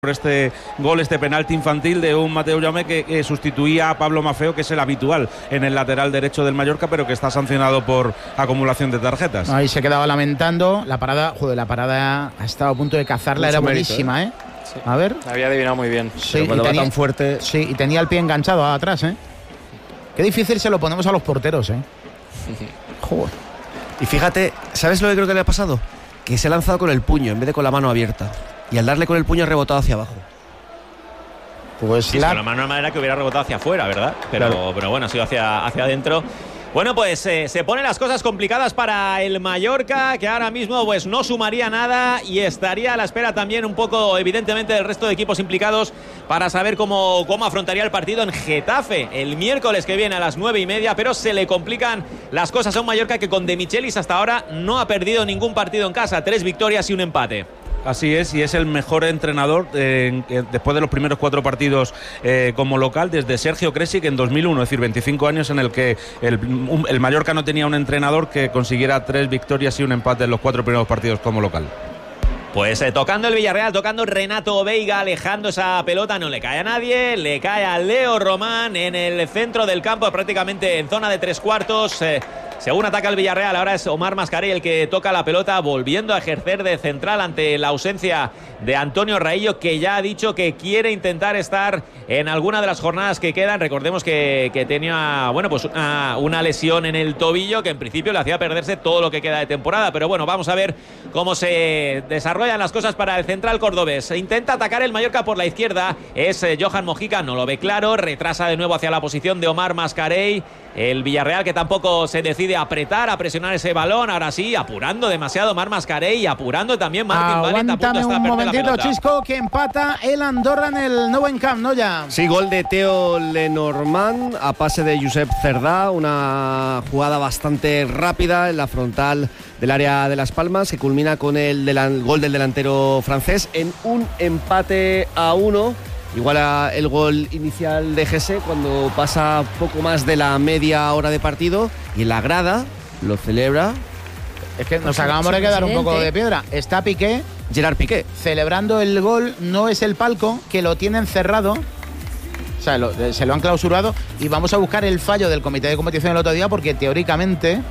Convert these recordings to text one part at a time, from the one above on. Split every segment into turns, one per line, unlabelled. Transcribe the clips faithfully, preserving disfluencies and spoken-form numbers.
por este gol, este penalti infantil de un Mateu Jaume que, que sustituía a Pablo Maffeo, que es el habitual en el lateral derecho del Mallorca, pero que está sancionado por acumulación de tarjetas.
Ahí se quedaba lamentando. La parada, joder, la parada ha estado a punto de cazarla,
mucho
era
mérito,
buenísima, ¿eh? ¿eh?
Sí.
A ver.
Había adivinado muy bien.
Sí,
pero cuando
y
va
tenía,
tan fuerte.
Sí, y tenía el pie enganchado atrás, ¿eh? Qué difícil se lo ponemos a los porteros, ¿eh? Joder.
Y fíjate, ¿sabes lo que creo que le ha pasado? Que se ha lanzado con el puño en vez de con la mano abierta. Y al darle con el puño ha rebotado hacia abajo.
Pues
sí,
la...
con la mano normal era que hubiera rebotado hacia afuera, ¿verdad? Pero, claro. pero bueno, ha sido hacia, hacia adentro. Bueno, pues eh, se ponen las cosas complicadas para el Mallorca, que ahora mismo pues no sumaría nada y estaría a la espera también un poco, evidentemente, del resto de equipos implicados para saber cómo, cómo afrontaría el partido en Getafe el miércoles que viene a las nueve y media, pero se le complican las cosas a un Mallorca que con De Michelis hasta ahora no ha perdido ningún partido en casa, tres victorias y un empate.
Así es, y es el mejor entrenador eh, después de los primeros cuatro partidos eh, como local desde Sergio Kresic en dos mil uno, es decir, veinticinco años en el que el, un, el Mallorca no tenía un entrenador que consiguiera tres victorias y un empate en los cuatro primeros partidos como local.
Pues eh, tocando el Villarreal, tocando Renato Veiga, alejando esa pelota, no le cae a nadie, le cae a Leo Román en el centro del campo, prácticamente en zona de tres cuartos. Eh, Según ataca el Villarreal, ahora es Omar Mascarell el que toca la pelota, volviendo a ejercer de central ante la ausencia de Antonio Raillo, que ya ha dicho que quiere intentar estar en alguna de las jornadas que quedan. Recordemos que, que tenía bueno, pues una, una lesión en el tobillo que en principio le hacía perderse todo lo que queda de temporada. Pero bueno, vamos a ver cómo se desarrollan las cosas para el central cordobés. Intenta atacar el Mallorca por la izquierda, es eh, Johan Mojica, no lo ve claro, retrasa de nuevo hacia la posición de Omar Mascarell. El Villarreal que tampoco se decide a apretar, a presionar ese balón. Ahora sí, apurando demasiado Mar Mascarell y apurando también Martín Valent.
Aguántame un momentito, Chisco, que empata el Andorra en el Nou Camp, ¿no ya?
Sí, gol de Teo Lenormand a pase de Josep Cerdá. Una jugada bastante rápida en la frontal del área de Las Palmas que culmina con el, el gol del delantero francés en un empate a uno. Igual a el gol inicial de Gese cuando pasa poco más de la media hora de partido y en la grada lo celebra.
Es que nos acabamos de quedar un poco de piedra. Está Piqué,
Gerard Piqué,
celebrando el gol. No es el palco, que lo tienen cerrado. O sea, lo, se lo han clausurado. Y vamos a buscar el fallo del comité de competición el otro día porque teóricamente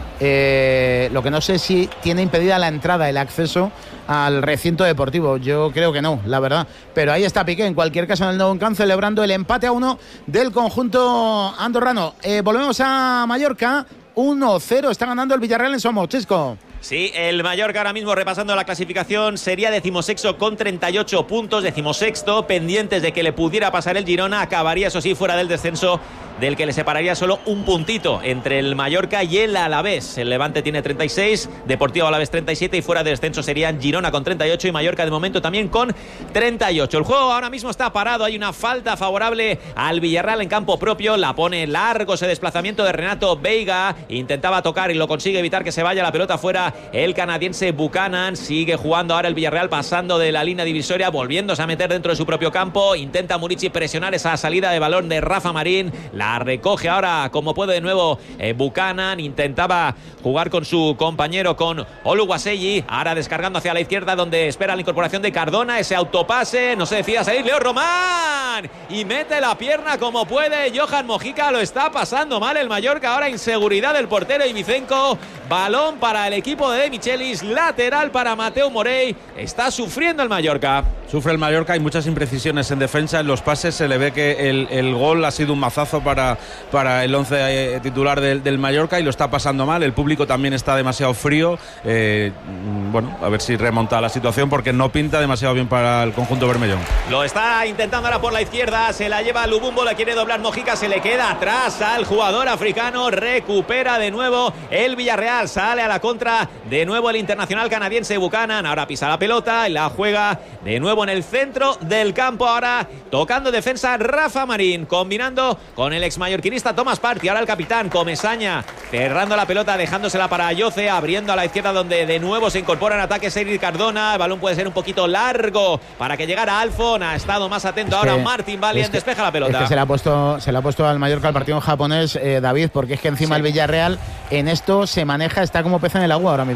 eh, lo que no sé si tiene impedida la entrada, el acceso al recinto deportivo. Yo creo que no, la verdad. Pero ahí está Piqué, en cualquier caso en el Nou Camp, celebrando el empate a uno del conjunto andorrano. Eh, volvemos a Mallorca. uno cero está ganando el Villarreal en Somos, Chisco.
Sí, el Mallorca ahora mismo repasando la clasificación sería decimosexto con treinta y ocho puntos, decimosexto, pendientes de que le pudiera pasar el Girona, acabaría eso sí fuera del descenso, del que le separaría solo un puntito entre el Mallorca y el Alavés. El Levante tiene treinta y seis, Deportivo Alavés treinta y siete y fuera del descenso serían Girona con treinta y ocho y Mallorca de momento también con treinta y ocho. El juego ahora mismo está parado, hay una falta favorable al Villarreal en campo propio, la pone largo ese desplazamiento de Renato Veiga, intentaba tocar y lo consigue evitar que se vaya la pelota fuera el canadiense Buchanan. Sigue jugando ahora el Villarreal pasando de la línea divisoria, volviéndose a meter dentro de su propio campo, intenta Murici presionar esa salida de balón de Rafa Marín, la recoge ahora como puede de nuevo eh, Buchanan, intentaba jugar con su compañero con Oluwaseyi, ahora descargando hacia la izquierda donde espera la incorporación de Cardona, ese autopase, no se decía salir Leo Román y mete la pierna como puede Johan Mojica, lo está pasando mal el Mallorca, ahora inseguridad del portero Ibicenco, balón para el equipo de De Michelis, lateral para Mateu Morey, está sufriendo el Mallorca.
Sufre el Mallorca, hay muchas imprecisiones en defensa, en los pases se le ve que el, el gol ha sido un mazazo para, para el once titular del, del Mallorca y lo está pasando mal, el público también está demasiado frío, eh, bueno, a ver si remonta la situación porque no pinta demasiado bien para el conjunto bermellón.
Lo está intentando ahora por la izquierda, se la lleva Lubumbo, la quiere doblar Mojica, se le queda atrás al jugador africano, recupera de nuevo el Villarreal, sale a la contra de nuevo el internacional canadiense Buchanan, ahora pisa la pelota y la juega de nuevo en el centro del campo, ahora tocando defensa Rafa Marín, combinando con el ex mallorquinista Thomas Partey, ahora el capitán Comesaña, cerrando la pelota, dejándosela para Ayoce, abriendo a la izquierda donde de nuevo se incorpora en ataque Sergi Cardona, el balón puede ser un poquito largo para que llegara Alfon, ha estado más atento es ahora que, Martin Valient, es que, despeja la pelota.
Es que se le ha puesto, se le ha puesto al Mallorca el partido en japonés, eh, David, porque es que encima sí. El Villarreal en esto se maneja, está como pez en el agua ahora mismo.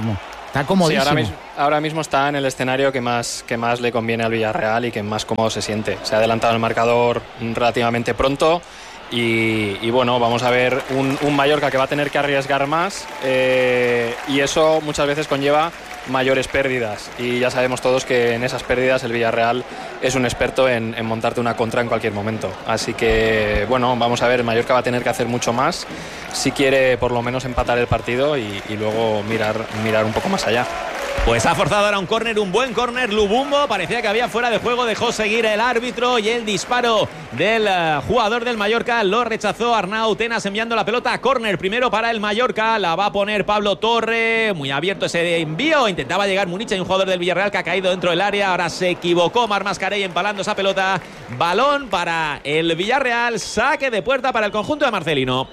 Está comodísimo.
Sí, ahora, mis, ahora mismo está en el escenario que más, que más le conviene al Villarreal y que más cómodo se siente. Se ha adelantado el marcador relativamente pronto y, y bueno, vamos a ver un, un Mallorca que va a tener que arriesgar más eh, y eso muchas veces conlleva mayores pérdidas y ya sabemos todos que en esas pérdidas el Villarreal es un experto en, en montarte una contra en cualquier momento, así que bueno, vamos a ver, Mallorca va a tener que hacer mucho más si quiere por lo menos empatar el partido y, y luego mirar, mirar un poco más allá.
Pues ha forzado ahora un córner, un buen córner Lubumbo, parecía que había fuera de juego, dejó seguir el árbitro y el disparo del uh, jugador del Mallorca lo rechazó Arnau Tenas enviando la pelota a córner, primero para el Mallorca, la va a poner Pablo Torre, muy abierto ese envío, intentaba llegar Municha y un jugador del Villarreal que ha caído dentro del área, ahora se equivocó Marc Mascarell empalando esa pelota, balón para el Villarreal, saque de puerta para el conjunto de Marcelino.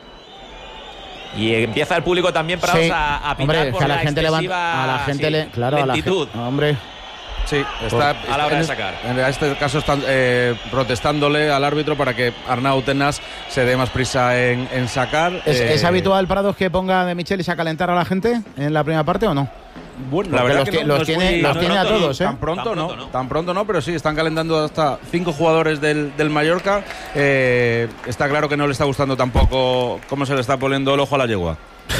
Y empieza el público también para
sí.
a, a pitar
hombre,
por
que a la,
la
gente
excesiva
levanta, a la gente
sí,
le, claro,
lentitud.
A la, hombre.
Sí, está
a la hora
en,
de sacar.
En este caso están eh, protestándole al árbitro para que Arnau Tenas se dé más prisa en, en sacar.
¿Es,
eh,
¿Es habitual Prados que ponga de Michelis a calentar a la gente en la primera parte o no?
Bueno,
la verdad los, que no, los no tiene, muy, los tiene a todos, ¿eh?
Tan pronto,
tan
no,
pronto no,
tan pronto no, pero sí, están calentando hasta cinco jugadores del, del Mallorca. Eh, está claro que no le está gustando tampoco cómo se le está poniendo el ojo a la yegua.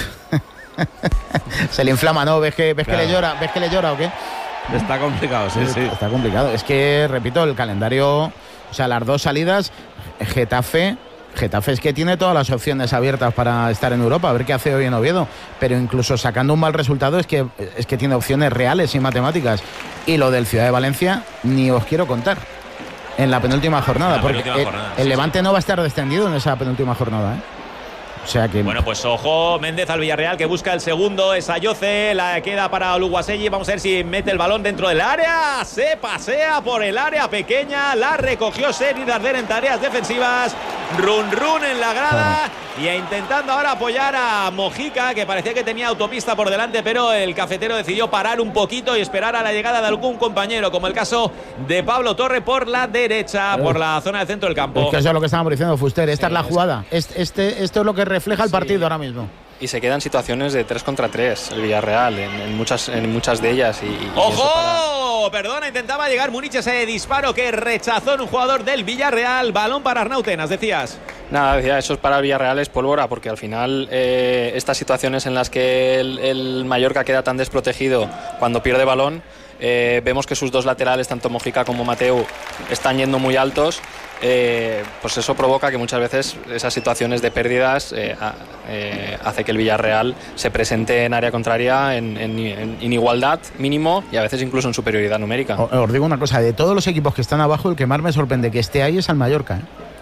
Se le inflama, ¿no? ¿Ves que, ves
claro.
que le llora? ¿Ves que le llora o qué?
Está complicado, sí, sí.
Está complicado. Es que, repito, el calendario, o sea, las dos salidas, Getafe, Getafe es que tiene todas las opciones abiertas para estar en Europa, a ver qué hace hoy en Oviedo. Pero incluso sacando un mal resultado es que, es que tiene opciones reales y matemáticas. Y lo del Ciudad de Valencia, ni os quiero contar. En la penúltima jornada, la porque penúltima el, jornada, el sí, Levante sí. no va a estar descendido en esa penúltima jornada, ¿eh? O sea que...
Bueno, pues ojo, Méndez al Villarreal que busca el segundo, es Ayoce, la queda para Oluwaseyi, vamos a ver si mete el balón dentro del área, se pasea por el área pequeña, la recogió Seri Darder en tareas defensivas, run run en la grada y intentando ahora apoyar a Mojica, que parecía que tenía autopista por delante, pero el cafetero decidió parar un poquito y esperar a la llegada de algún compañero, como el caso de Pablo Torre por la derecha, por la zona del centro del campo.
Es que eso es lo que estábamos diciendo, Fuster, esta sí, es la jugada, este, este, esto es lo que refleja el partido sí. ahora mismo.
Y se quedan situaciones de tres contra tres el Villarreal en, en, muchas, en muchas de ellas. Y, y
¡ojo! Para... Perdona, intentaba llegar Múnich ese disparo que rechazó en un jugador del Villarreal. Balón para Arnau Tenas, decías.
Nada, decía, eso es para el Villarreal es pólvora, porque al final eh, estas situaciones en las que el, el Mallorca queda tan desprotegido cuando pierde balón, eh, vemos que sus dos laterales, tanto Mojica como Mateu, están yendo muy altos. Eh, pues eso provoca que muchas veces esas situaciones de pérdidas eh, eh, hace que el Villarreal se presente en área contraria en, en, en, en igualdad mínimo y a veces incluso en superioridad numérica.
Os, os digo una cosa, de todos los equipos que están abajo, el que más me sorprende que esté ahí es al Mallorca, ¿eh?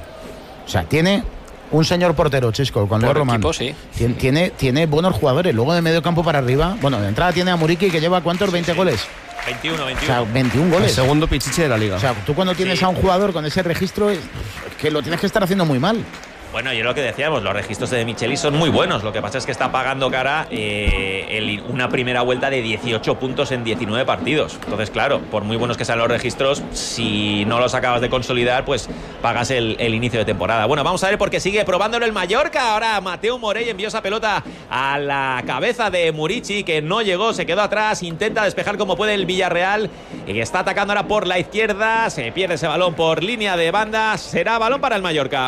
O sea, tiene un señor portero, Chisco, con Leo Román.
Sí.
Tiene, tiene, tiene buenos jugadores, luego de medio campo para arriba, bueno, de entrada tiene a Muriqui que lleva ¿cuántos? veinte sí, sí. goles.
veintiuno, veintiuno.
O sea, veintiún goles.
El segundo pichiche de la liga.
O sea, tú cuando tienes sí. a un jugador con ese registro, es que lo tienes que estar haciendo muy mal.
Bueno, y es lo que decíamos, los registros de Michelis son muy buenos. Lo que pasa es que está pagando cara eh, el, una primera vuelta de dieciocho puntos en diecinueve partidos. Entonces, claro, por muy buenos que sean los registros, si no los acabas de consolidar, pues pagas el, el inicio de temporada. Bueno, vamos a ver porque sigue probándolo el Mallorca. Ahora Mateu Morey envió esa pelota a la cabeza de Murici, que no llegó, se quedó atrás. Intenta despejar como puede el Villarreal, y está atacando ahora por la izquierda. Se pierde ese balón por línea de banda. Será balón para el Mallorca.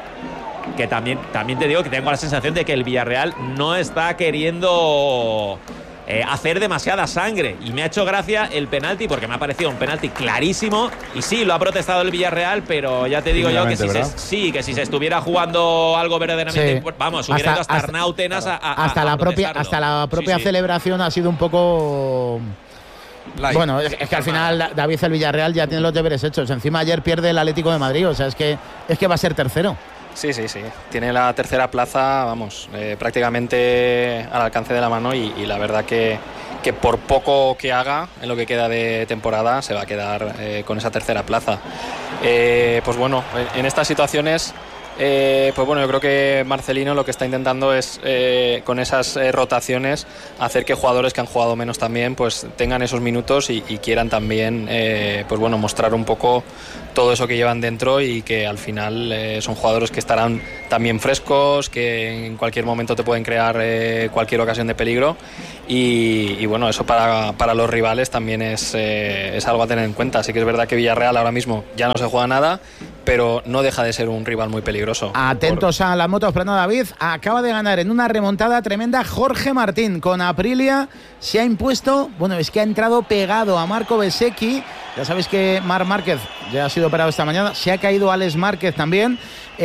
Que también, también te digo que tengo la sensación de que el Villarreal no está queriendo eh, hacer demasiada sangre. Y me ha hecho gracia el penalti, porque me ha parecido un penalti clarísimo. Y sí, lo ha protestado el Villarreal, pero ya te digo yo que si se, sí, que si se estuviera jugando algo verdaderamente... Sí. Vamos, hubiera ido hasta, hasta Arnau Tenas a, a,
hasta,
a, a
la propia, hasta la propia sí, sí. celebración ha sido un poco... Light. Bueno, es, es que al final David el Villarreal ya tiene los deberes hechos. Encima ayer pierde el Atlético de Madrid, o sea, es que, es que va a ser tercero.
Sí, sí, sí. Tiene la tercera plaza, vamos, eh, prácticamente al alcance de la mano y, y la verdad que, que por poco que haga en lo que queda de temporada se va a quedar eh, con esa tercera plaza. Eh, pues bueno, en estas situaciones Eh, pues bueno, yo creo que Marcelino lo que está intentando es, eh, con esas eh, rotaciones, hacer que jugadores que han jugado menos también pues tengan esos minutos y, y quieran también eh, pues bueno, mostrar un poco todo eso que llevan dentro, y que al final eh, son jugadores que estarán también frescos, que en cualquier momento te pueden crear eh, cualquier ocasión de peligro, y, y bueno, eso para, para los rivales también es, eh, es algo a tener en cuenta. Así que es verdad que Villarreal ahora mismo ya no se juega nada, pero no deja de ser un rival muy peligroso.
Atentos por... a las motos, pero no, David, acaba de ganar en una remontada tremenda Jorge Martín con Aprilia. Se ha impuesto, bueno, es que ha entrado pegado a Marco Bezzecchi. Ya sabéis que Marc Márquez ya ha sido operado esta mañana, se ha caído Alex Márquez también.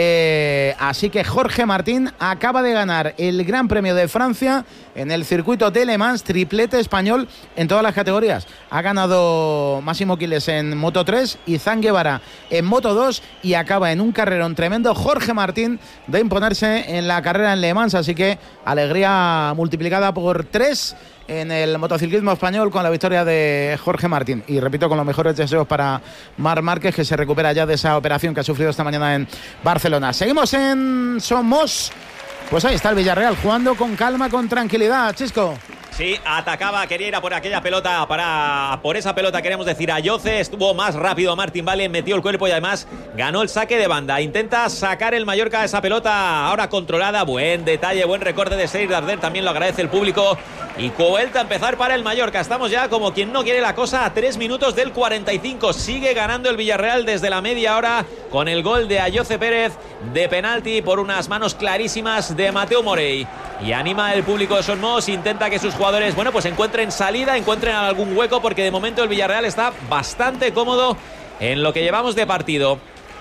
Eh, así que Jorge Martín acaba de ganar el Gran Premio de Francia en el circuito de Le Mans, triplete español en todas las categorías. Ha ganado Máximo Quiles en Moto tres y Zan Guevara en Moto dos, y acaba en un carrerón tremendo Jorge Martín de imponerse en la carrera en Le Mans. Así que alegría multiplicada por tres en el motociclismo español con la victoria de Jorge Martín. Y repito, con los mejores deseos para Marc Márquez, que se recupera ya de esa operación que ha sufrido esta mañana en Barcelona. Seguimos en Somos. Pues ahí está el Villarreal jugando con calma, con tranquilidad. Chisco.
Sí, atacaba, quería ir a por aquella pelota, para por esa pelota queremos decir a Yoce, estuvo más rápido Martín Valle, metió el cuerpo y además ganó el saque de banda. Intenta sacar el Mallorca esa pelota ahora controlada, buen detalle, buen recorte de Seir Darder, también lo agradece el público, y vuelta a empezar para el Mallorca. Estamos ya como quien no quiere la cosa a tres minutos del cuarenta y cinco, sigue ganando el Villarreal desde la media hora con el gol de Ayoce Pérez de penalti por unas manos clarísimas de Mateu Morey, y anima el público de Somos, intenta que sus jugadores, bueno, pues encuentren salida, encuentren algún hueco, porque de momento el Villarreal está bastante cómodo en lo que llevamos de partido.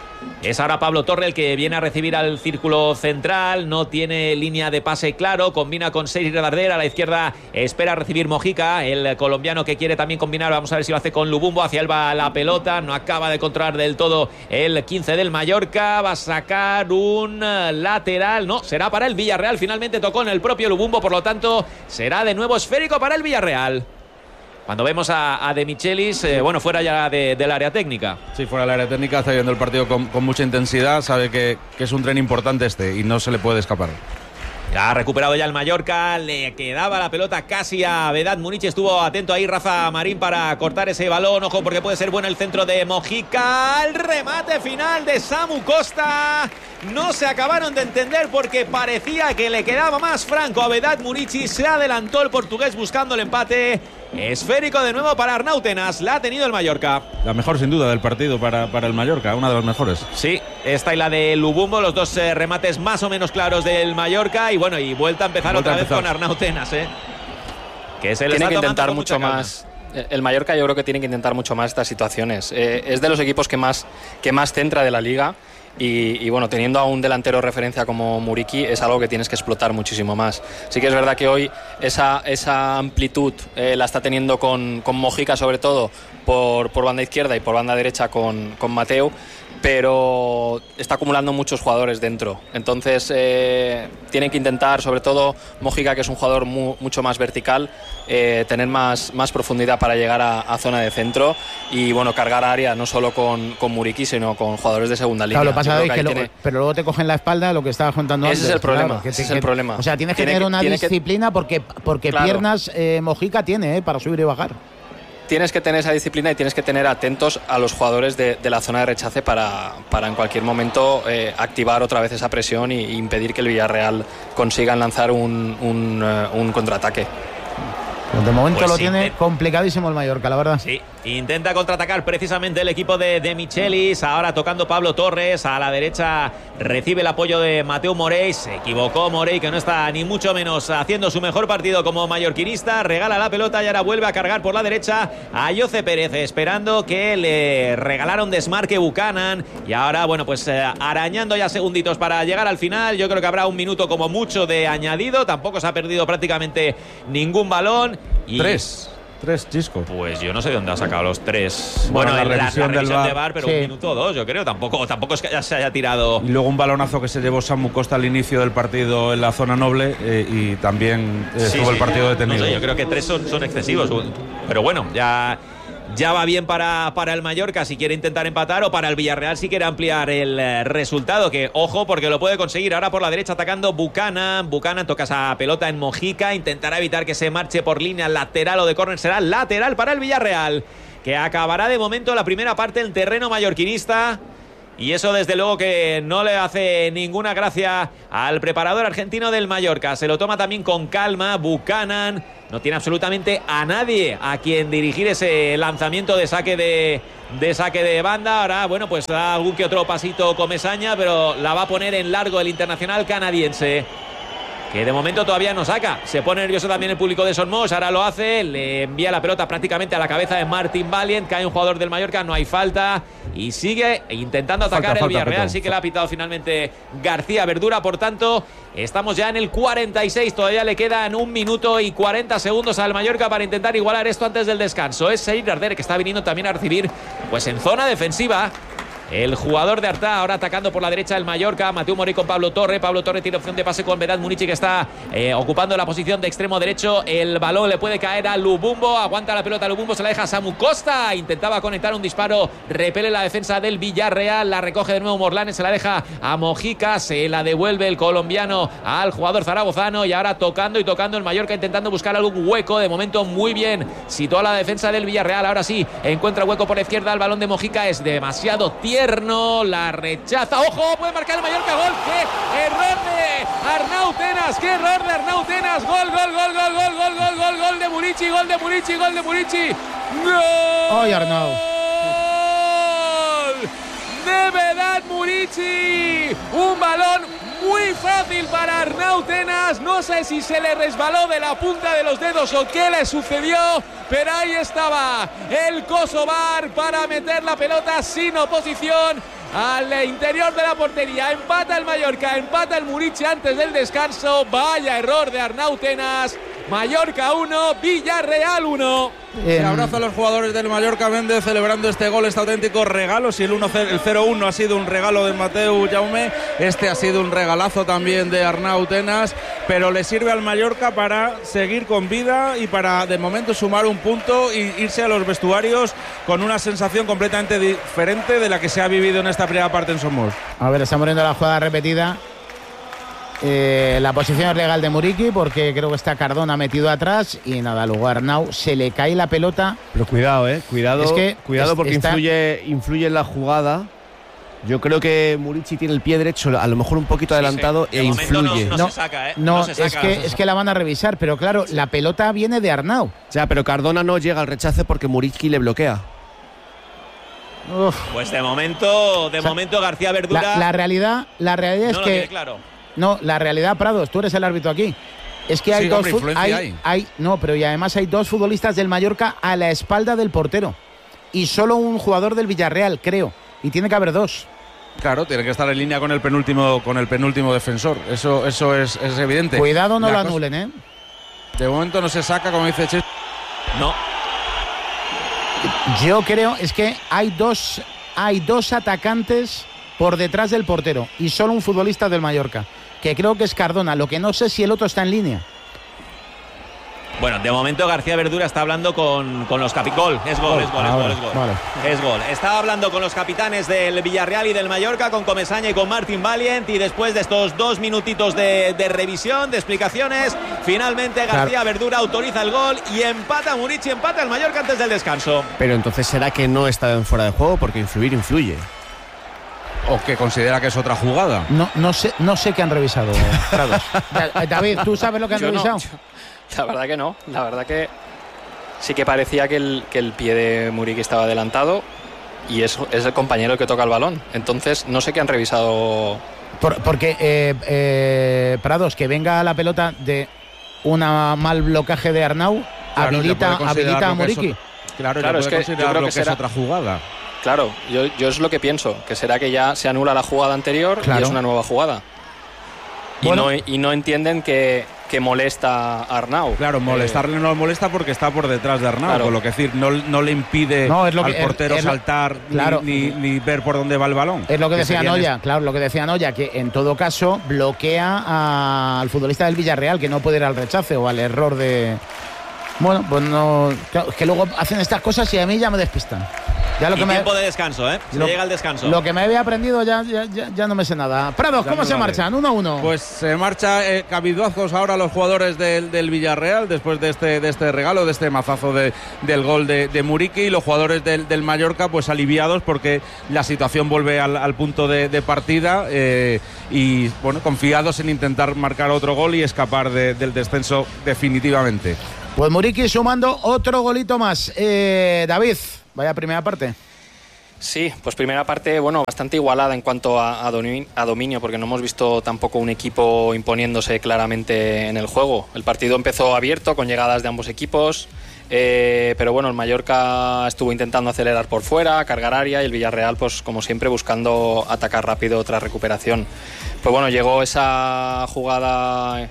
Es ahora Pablo Torre el que viene a recibir al círculo central, no tiene línea de pase claro, combina con Seir Darder, a la izquierda espera recibir Mojica, el colombiano que quiere también combinar, vamos a ver si lo hace con Lubumbo, hacia él va la pelota, no acaba de controlar del todo el quince del Mallorca, va a sacar un lateral, no, será para el Villarreal, finalmente tocó en el propio Lubumbo, por lo tanto será de nuevo esférico para el Villarreal. Cuando vemos a, a De Michelis, eh, bueno, fuera ya de, del área técnica.
Sí, fuera del área técnica, está viendo el partido con, con mucha intensidad, sabe que, que es un tren importante este y no se le puede escapar.
Ya ha recuperado ya el Mallorca, le quedaba la pelota casi a Vedat Munic, estuvo atento ahí Rafa Marín para cortar ese balón, ojo porque puede ser bueno el centro de Mojica, el remate final de Samu Costa, no se acabaron de entender porque parecía que le quedaba más franco a Vedat Munic, se adelantó el portugués buscando el empate. Esférico de nuevo para Arnautenas, la ha tenido el Mallorca.
La mejor sin duda del partido para, para el Mallorca, una de las mejores.
Sí, esta y la de Lubumbo, los dos eh, remates más o menos claros del Mallorca, y bueno, y vuelta a empezar vuelta otra a empezar. vez con Arnautenas, ¿eh? Que se le
tiene
está
que intentar
mucho
más. El Mallorca yo creo que tiene que intentar mucho más estas situaciones. Eh, es de los equipos que más, que más centra de la liga. Y, y bueno, teniendo a un delantero referencia como Muriqui es algo que tienes que explotar muchísimo más. Sí que es verdad que hoy esa, esa amplitud eh, la está teniendo con, con Mojica, sobre todo por, por banda izquierda y por banda derecha con, con Mateu, pero está acumulando muchos jugadores dentro. Entonces eh, tienen que intentar, sobre todo Mojica, que es un jugador mu, mucho más vertical, eh, tener más, más profundidad para llegar a, a zona de centro y bueno, cargar área no solo con, con Muriqui, sino con jugadores de segunda línea.
Claro, lo pasa es que luego, tiene... pero luego te cogen la espalda, lo que estabas contando
ese
antes.
Es el problema,
claro, que
ese
te,
es el
que,
problema.
O sea, tienes que
tiene
tener
que,
una disciplina que... porque, porque claro. piernas eh, Mojica tiene eh, para subir y bajar.
Tienes que tener esa disciplina y tienes que tener atentos a los jugadores de, de la zona de rechace para, para en cualquier momento eh, activar otra vez esa presión e impedir que el Villarreal consiga lanzar un, un, uh, un contraataque.
De momento pues lo
sí,
tiene
de...
complicadísimo el Mallorca, la verdad.
Sí, intenta contraatacar precisamente el equipo de, de Michelis. Ahora tocando Pablo Torres. A la derecha recibe el apoyo de Mateu Morey. Se equivocó Morey, que no está ni mucho menos haciendo su mejor partido como mallorquinista. Regala la pelota y ahora vuelve a cargar por la derecha a Ayoce Pérez, esperando que le regalaron desmarque Buchanan. Y ahora, bueno, pues eh, arañando ya segunditos para llegar al final. Yo creo que habrá un minuto como mucho de añadido. Tampoco se ha perdido prácticamente ningún balón. Y
tres, tres, Chisco.
Pues yo no sé de dónde ha sacado los tres.
Bueno,
Bueno,
la
en la,
revisión,
la revisión
del
de VAR, pero
sí.
un minuto o dos, yo creo. Tampoco, tampoco es que ya se haya tirado.
Y luego un balonazo que se llevó Samu Costa al inicio del partido en la zona noble eh, y también eh,
sí,
estuvo
sí,
el partido detenido.
No sé, yo creo que tres son, son excesivos. Pero bueno, ya ya va bien para, para el Mallorca si quiere intentar empatar, o para el Villarreal si quiere ampliar el eh, resultado, que ojo porque lo puede conseguir. Ahora por la derecha atacando Buchanan. Buchanan toca esa pelota en Mojica, intentará evitar que se marche por línea lateral o de córner. Será lateral para el Villarreal, que acabará de momento la primera parte en terreno mallorquinista. Y eso desde luego que no le hace ninguna gracia al preparador argentino del Mallorca. Se lo toma también con calma Buchanan. No tiene absolutamente a nadie a quien dirigir ese lanzamiento de saque de, de saque de banda. Ahora, bueno, pues da algún que otro pasito Comesaña, pero la va a poner en largo el internacional canadiense, que de momento todavía no saca. Se pone nervioso también el público de Somos. Ahora lo hace, le envía la pelota prácticamente a la cabeza de Martin Valiant. Cae un jugador del Mallorca, no hay falta, y sigue intentando atacar falta, el Villarreal. Falta, sí que le ha pitado finalmente García Verdura. Por tanto, estamos ya en el cuarenta y seis. Todavía le quedan un minuto y cuarenta segundos al Mallorca para intentar igualar esto antes del descanso. Es Seir Darder, que está viniendo también a recibir pues en zona defensiva. El jugador de Artà, ahora atacando por la derecha el Mallorca. Mateu Morey con Pablo Torre. Pablo Torre tiene opción de pase con Vedat Munichi, que está eh, ocupando la posición de extremo derecho. El balón le puede caer a Lubumbo. Aguanta la pelota Lubumbo, se la deja a Samu Costa. Intentaba conectar un disparo, repele la defensa del Villarreal. La recoge de nuevo Morlanes, se la deja a Mojica. Se la devuelve el colombiano al jugador zaragozano. Y ahora tocando y tocando el Mallorca, intentando buscar algún hueco. De momento muy bien situó la defensa del Villarreal. Ahora sí, encuentra hueco por la izquierda. El balón de Mojica es demasiado tierno. La rechaza. ¡Ojo! Puede marcar el Mallorca. ¡Gol! ¡Qué error de Arnau Tenas! ¡Qué error de Arnau Tenas! ¡Gol, gol, gol, gol, gol, gol, gol, gol, gol de Munichi! ¡Gol de Munichi! ¡Gol de Munichi! ¡Gol!
¡Ay, Arnau!
¡De Vedat Munichi! Un balón muy fácil para Arnau Tenas. No sé si se le resbaló de la punta de los dedos o qué le sucedió, pero ahí estaba el Kosovar para meter la pelota sin oposición al interior de la portería. Empata el Mallorca, empata el Munichi antes del descanso. Vaya error de Arnau Tenas. Mallorca uno, Villarreal uno.
Se abraza a los jugadores del Mallorca Méndez celebrando este gol, este auténtico regalo. Si el, el cero uno ha sido un regalo de Mateu Jaume, este ha sido un regalazo también de Arnau Tenas, pero le sirve al Mallorca para seguir con vida y para de momento sumar un punto y irse a los vestuarios con una sensación completamente diferente de la que se ha vivido en esta primera parte en Somos.
A ver, estamos viendo la jugada repetida. Eh, la posición es legal de Muriqui, porque creo que está Cardona metido atrás y nada, luego a Arnau se le cae la pelota.
Pero cuidado, eh, cuidado,
es que
cuidado porque
está...
influye, influye en la jugada. Yo creo que Muriqui tiene el pie derecho a lo mejor un poquito sí, adelantado sí. e influye.
No, no, no se saca, ¿eh?
No,
no se saca,
es, que,
no se
es que la van a revisar, pero claro, la pelota viene de Arnau.
Ya, pero Cardona no llega al rechace porque Muriqui le bloquea.
Uf. Pues de momento, de o sea, momento García Verdura.
La, la realidad, la realidad es
no
que.
Lo tiene claro.
No, la realidad, Prados, tú eres el árbitro aquí. Es que hay
sí,
dos
hombre,
hay,
hay.
hay no, pero y además hay dos futbolistas del Mallorca a la espalda del portero y solo un jugador del Villarreal, creo, y tiene que haber dos.
Claro, tiene que estar en línea con el penúltimo con el penúltimo defensor. Eso eso es, es evidente.
Cuidado, no
la
lo
cosa,
anulen, ¿eh?
De momento no se saca, como dice Ches.
No.
Yo creo es que hay dos hay dos atacantes por detrás del portero y solo un futbolista del Mallorca, que creo que es Cardona. Lo que no sé si el otro está en línea.
Bueno, de momento García Verdura está hablando con, con los capitanes. Gol, es gol, es gol, es gol, es gol. Vale. Es gol. Estaba hablando con los capitanes del Villarreal y del Mallorca, con Comesaña y con Martin Valiant, y después de estos dos minutitos de, de revisión, de explicaciones, finalmente García claro. Verdura autoriza el gol y empata Munichi, empata el Mallorca antes del descanso.
Pero entonces será que no está en fuera de juego, porque influir influye.
O que considera que es otra jugada.
No, no sé, no sé qué han revisado, Prados. David, ¿tú sabes lo que han
yo
revisado?
No, yo, la verdad que no. La verdad que sí que parecía que el, que el pie de Muriqui estaba adelantado y es, es el compañero el que toca el balón. Entonces no sé qué han revisado.
Por, porque eh, eh, Prados, que venga la pelota de un mal blocaje de Arnau, claro, habilita, habilita a Muriqui.
Claro, claro, es que yo creo que, que será... es otra jugada.
Claro, yo, yo es lo que pienso, que será que ya se anula la jugada anterior claro. y es una nueva jugada. Bueno. Y, no, y no entienden que, que molesta a Arnau.
Claro, molestarle eh, no molesta porque está por detrás de Arnau, claro. Con lo que decir, no, no le impide no, es lo que, al portero es, es saltar lo, claro. ni, ni, ni ver por dónde va el balón.
Es lo que, que decía Noya, es... claro, lo que decía Noya, que en todo caso bloquea a, al futbolista del Villarreal, que no puede ir al rechace o al error de... Bueno, pues no. Claro, es que luego hacen estas cosas y a mí ya me despistan. Ya lo
y
que
tiempo
me,
de descanso, ¿eh? Se
lo,
llega el descanso.
Lo que me había aprendido ya, ya, ya, ya no me sé nada. Prados, ¿cómo se vale. marchan? Uno a uno.
Pues se marcha eh, cabizbajos ahora los jugadores del, del Villarreal después de este, de este regalo, de este mazazo de, del gol de, de Muriqui, y los jugadores del, del Mallorca pues aliviados porque la situación vuelve al, al punto de, de partida eh, y bueno, confiados en intentar marcar otro gol y escapar de, del descenso definitivamente.
Pues Muriqui sumando otro golito más. Eh, David, vaya primera parte.
Sí, pues primera parte, bueno, bastante igualada en cuanto a, a, dominio, a dominio, porque no hemos visto tampoco un equipo imponiéndose claramente en el juego. El partido empezó abierto, con llegadas de ambos equipos, eh, pero bueno, el Mallorca estuvo intentando acelerar por fuera, cargar área, y el Villarreal, pues como siempre, buscando atacar rápido tras recuperación. Pues bueno, llegó esa jugada...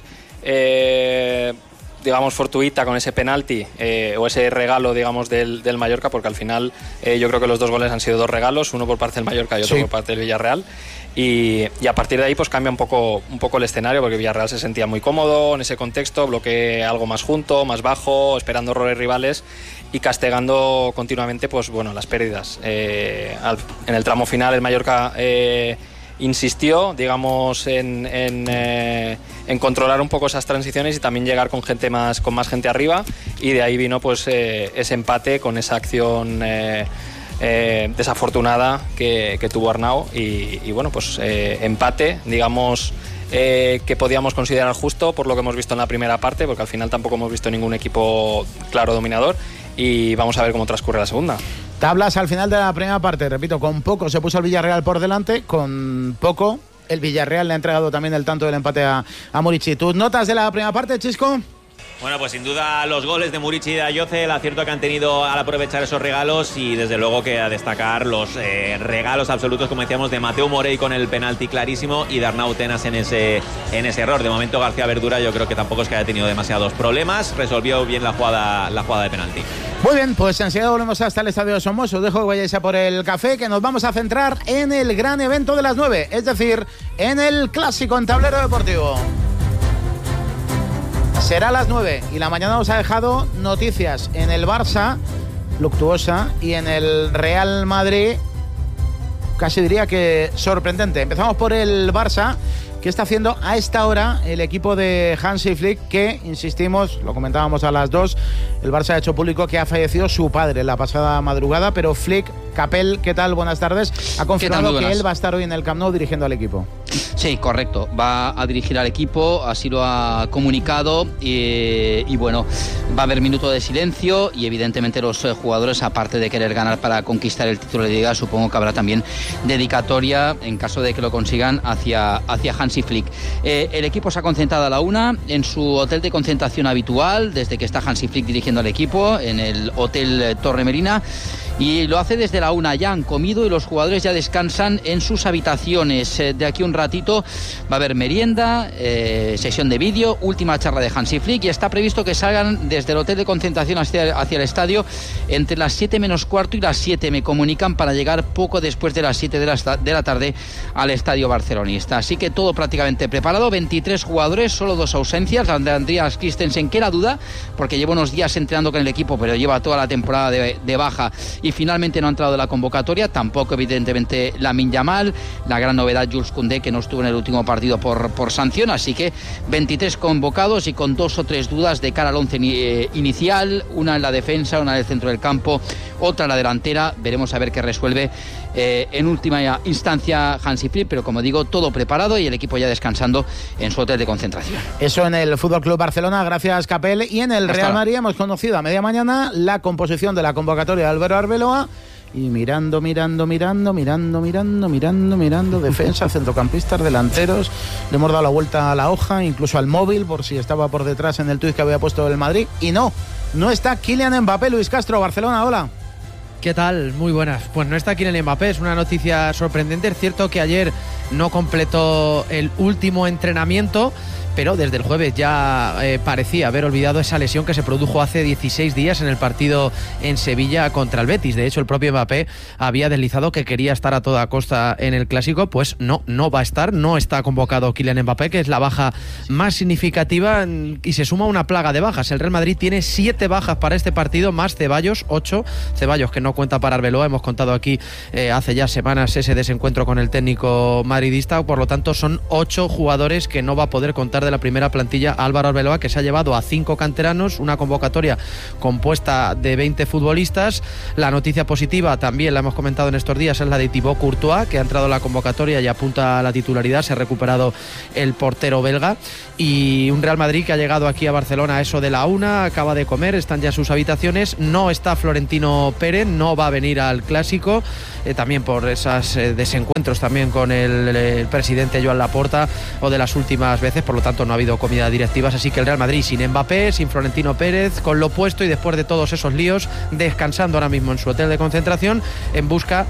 Eh, digamos fortuita con ese penalti eh, o ese regalo digamos del, del Mallorca, porque al final eh, yo creo que los dos goles han sido dos regalos, uno por parte del Mallorca y otro sí. por parte del Villarreal, y, y a partir de ahí pues cambia un poco, un poco el escenario, porque Villarreal se sentía muy cómodo en ese contexto, bloque algo más junto, más bajo, esperando errores rivales y castigando continuamente pues bueno las pérdidas. Eh, al, en el tramo final el Mallorca eh, insistió, digamos, en, en, eh, en controlar un poco esas transiciones y también llegar con gente más, con más gente arriba, y de ahí vino pues eh, ese empate con esa acción eh, eh, desafortunada que, que tuvo Arnau y, y bueno, pues eh, empate, digamos, eh, que podíamos considerar justo por lo que hemos visto en la primera parte, porque al final tampoco hemos visto ningún equipo claro dominador, y vamos a ver cómo transcurre la segunda.
Tablas al final de la primera parte, repito, con poco se puso el Villarreal por delante, con poco el Villarreal le ha entregado también el tanto del empate a, a Muriqui. ¿Tus notas de la primera parte, Chisco?
Bueno, pues sin duda los goles de Muriqui y de Ayoce, el acierto que han tenido al aprovechar esos regalos, y desde luego que a destacar los eh, regalos absolutos, como decíamos, de Mateu Morey con el penalti clarísimo y de Arnau Tenas en ese, en ese error. De momento García Verdura yo creo que tampoco es que haya tenido demasiados problemas, resolvió bien la jugada, la jugada de penalti.
Muy bien, pues enseguida volvemos hasta el Estadio de Somos. Os dejo que vayáis a por el café, que nos vamos a centrar en el gran evento de las nueve, es decir, en el clásico en tablero deportivo. Será a las nueve y la mañana os ha dejado noticias en el Barça, luctuosa, y en el Real Madrid, casi diría que sorprendente. Empezamos por el Barça. ¿Qué está haciendo a esta hora el equipo de Hansi Flick? Que, insistimos, lo comentábamos a las dos, el Barça ha hecho público que ha fallecido su padre la pasada madrugada, pero Flick, Capel, ¿qué tal? Buenas tardes. Ha confirmado que él va a estar hoy en el Camp Nou dirigiendo al equipo.
Sí, correcto. Va a dirigir al equipo, así lo ha comunicado, y, y bueno, va a haber minuto de silencio, y evidentemente los jugadores, aparte de querer ganar para conquistar el título de Liga, supongo que habrá también dedicatoria, en caso de que lo consigan, hacia, hacia Hansi Flick. Eh, el equipo se ha concentrado a la una en su hotel de concentración habitual, desde que está Hansi Flick dirigiendo al equipo, en el Hotel Torre Merina, y lo hace desde la una. Ya han comido y los jugadores ya descansan en sus habitaciones. Eh, de aquí un ratito va a haber merienda, eh, sesión de vídeo, última charla de Hansi Flick, y está previsto que salgan desde el hotel de concentración hacia, hacia el estadio entre las siete menos cuarto y las siete, me comunican, para llegar poco después de las siete de la, de la tarde al estadio barcelonista. Así que todo prácticamente preparado. veintitrés jugadores, solo dos ausencias, la de Andreas Christensen, que era duda porque lleva unos días entrenando con el equipo, pero lleva toda la temporada de, de baja, y finalmente no ha entrado en la convocatoria. Tampoco evidentemente Lamine Yamal, la gran novedad Jules Koundé, que no estuvo en el último partido por, por sanción. Así que veintitrés convocados y con dos o tres dudas de cara al once eh, inicial, una en la defensa, una en el centro del campo, otra en la delantera. Veremos a ver qué resuelve eh, en última instancia Hansi Flick, pero como digo, todo preparado y el equipo ya descansando en su hotel de concentración.
Eso en el Fútbol Club Barcelona, gracias Capel. Y en el Hasta Real Madrid hemos conocido a media mañana la composición de la convocatoria de Álvaro Arbeloa. Y mirando, mirando, mirando, mirando, mirando, mirando, mirando, defensa, centrocampistas, delanteros. Le hemos dado la vuelta a la hoja, incluso al móvil, por si estaba por detrás en el tuit que había puesto el Madrid. Y no, no está Kylian Mbappé. Luis Castro, Barcelona, hola.
¿Qué tal? Muy buenas. Pues no está Kylian Mbappé, es una noticia sorprendente. Es cierto que ayer no completó el último entrenamiento, pero desde el jueves ya eh, parecía haber olvidado esa lesión que se produjo hace dieciséis días en el partido en Sevilla contra el Betis. De hecho, el propio Mbappé había deslizado que quería estar a toda costa en el Clásico. Pues no, no va a estar, no está convocado Kylian Mbappé, que es la baja más significativa, y se suma una plaga de bajas. El Real Madrid tiene siete bajas para este partido, más Ceballos, ocho. Ceballos que no cuenta para Arbeloa, hemos contado aquí eh, hace ya semanas ese desencuentro con el técnico madridista, por lo tanto son ocho jugadores que no va a poder contar de la primera plantilla Álvaro Arbeloa, que se ha llevado a cinco canteranos, una convocatoria compuesta de veinte futbolistas. La noticia positiva, también la hemos comentado en estos días, es la de Thibaut Courtois, que ha entrado a la convocatoria y apunta a la titularidad. Se ha recuperado el portero belga, y un Real Madrid que ha llegado aquí a Barcelona a eso de la una, acaba de comer, están ya en sus habitaciones. No está Florentino Pérez, no va a venir al Clásico, eh, también por esos eh, desencuentros también con el, el presidente Joan Laporta o de las últimas veces, por lo tanto no ha habido comidas directivas, así que el Real Madrid sin Mbappé, sin Florentino Pérez, con lo puesto, y después de todos esos líos, descansando ahora mismo en su hotel de concentración en busca,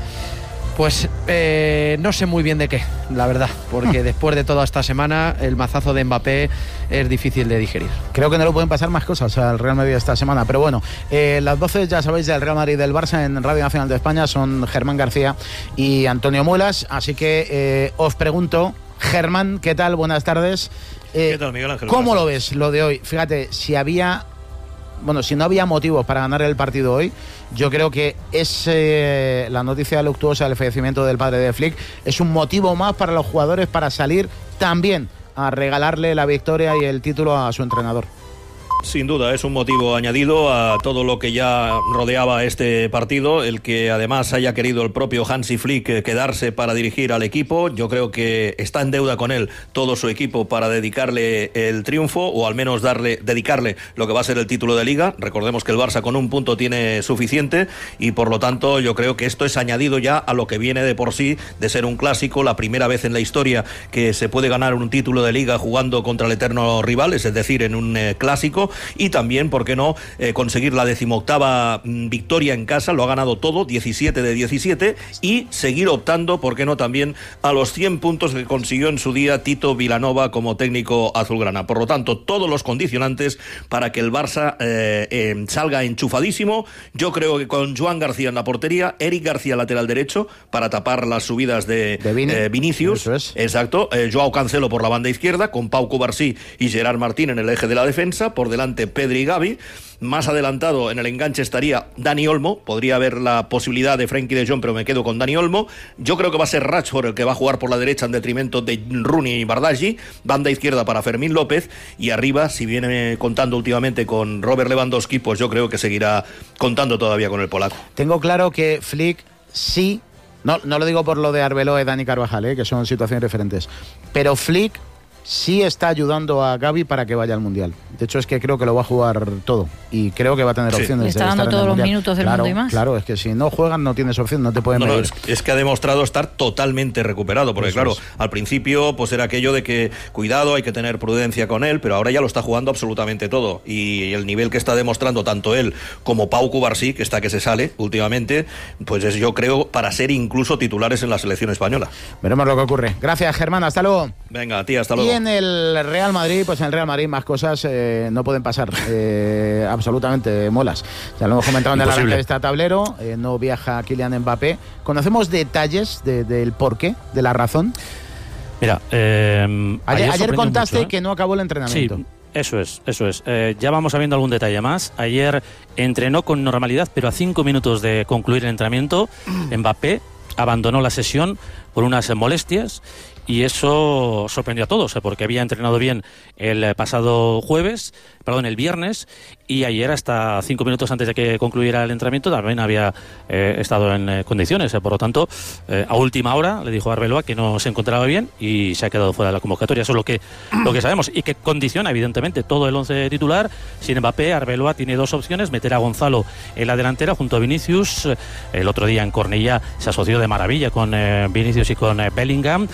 pues eh, no sé muy bien de qué, la verdad, porque después de toda esta semana el mazazo de Mbappé es difícil de digerir.
Creo que no le pueden pasar más cosas al Real Madrid esta semana, pero bueno, eh, las voces, ya sabéis, del Real Madrid y del Barça en Radio Nacional de España son Germán García y Antonio Muelas, así que eh, os pregunto, Germán, ¿qué tal? Buenas tardes. Eh,
¿Qué tal, Miguel Ángel?
¿Cómo lo ves lo de hoy? Fíjate, si había... Bueno, si no había motivos para ganar el partido hoy, yo creo que es eh, la noticia luctuosa del fallecimiento del padre de Flick es un motivo más para los jugadores para salir también a regalarle la victoria y el título a su entrenador.
Sin duda, es un motivo añadido a todo lo que ya rodeaba este partido, el que además haya querido el propio Hansi Flick quedarse para dirigir al equipo. Yo creo que está en deuda con él todo su equipo para dedicarle el triunfo, o al menos darle, dedicarle lo que va a ser el título de Liga. Recordemos que el Barça con un punto tiene suficiente, y por lo tanto yo creo que esto es añadido ya a lo que viene de por sí de ser un clásico, la primera vez en la historia que se puede ganar un título de Liga jugando contra el eterno rival, es decir, en un eh, clásico. Y también, ¿por qué no?, eh, conseguir la decimoctava mm, victoria en casa. Lo ha ganado todo, diecisiete de diecisiete, y seguir optando, ¿por qué no?, también a los cien puntos que consiguió en su día Tito Vilanova como técnico azulgrana. Por lo tanto, todos los condicionantes para que el Barça eh, eh, salga enchufadísimo. Yo creo que con Joan García en la portería, Eric García lateral derecho para tapar las subidas de, de Vini. eh, Vinicius, Eso es. exacto, eh, Joao Cancelo por la banda izquierda, con Pau Cubarsí y Gerard Martín en el eje de la defensa, por delante Pedri y Gavi. Más adelantado en el enganche estaría Dani Olmo. Podría haber la posibilidad de Frenkie de Jong, pero me quedo con Dani Olmo. Yo creo que va a ser Rashford el que va a jugar por la derecha en detrimento de Rooney y Bardghji. Banda izquierda para Fermín López, y arriba, si viene contando últimamente con Robert Lewandowski, pues yo creo que seguirá contando todavía con el polaco.
Tengo claro que Flick sí, no, no lo digo por lo de Arbeloa y Dani Carvajal, ¿eh?, que son situaciones diferentes, pero Flick sí está ayudando a Gavi para que vaya al Mundial. De hecho, es que creo que lo va a jugar todo, y creo que va a tener sí. opciones.
Le está dando todos los minutos del
claro,
mundo y más.
Claro, es que si no juegan no tienes opción, no te pueden
no,
medir.
No, es, es que ha demostrado estar totalmente recuperado, porque Eso claro, es. al principio pues era aquello de que cuidado, hay que tener prudencia con él, pero ahora ya lo está jugando absolutamente todo, y el nivel que está demostrando tanto él como Pau Cubarsí, que está que se sale últimamente, pues es, yo creo, para ser incluso titulares en la selección española.
Veremos lo que ocurre. Gracias, Germán, hasta luego.
Venga, tía, hasta luego.
Y en el Real Madrid, pues en el Real Madrid más cosas eh, no pueden pasar, eh, absolutamente molas. Ya lo hemos comentado en el arranque de este tablero, eh, no viaja Kylian Mbappé. ¿Conocemos detalles de, del porqué, de la razón?
Mira, eh,
ayer,
ayer,
ayer contaste
mucho, ¿eh?
que no acabó el entrenamiento.
Sí. Eso es, eso es. Eh, ya vamos sabiendo algún detalle más. Ayer entrenó con normalidad, pero a cinco minutos de concluir el entrenamiento, Mbappé abandonó la sesión por unas molestias, y eso sorprendió a todos, porque había entrenado bien el pasado jueves, perdón, el viernes, y ayer, hasta cinco minutos antes de que concluyera el entrenamiento, también había eh, estado en eh, condiciones. Eh, por lo tanto, eh, a última hora le dijo a Arbeloa que no se encontraba bien y se ha quedado fuera de la convocatoria. Eso es lo que, lo que sabemos, y que condiciona evidentemente todo el once titular. Sin Mbappé, Arbeloa tiene dos opciones: meter a Gonzalo en la delantera junto a Vinicius. El otro día en Cornellá se asoció de maravilla con eh, Vinicius y con eh, Bellingham, o poder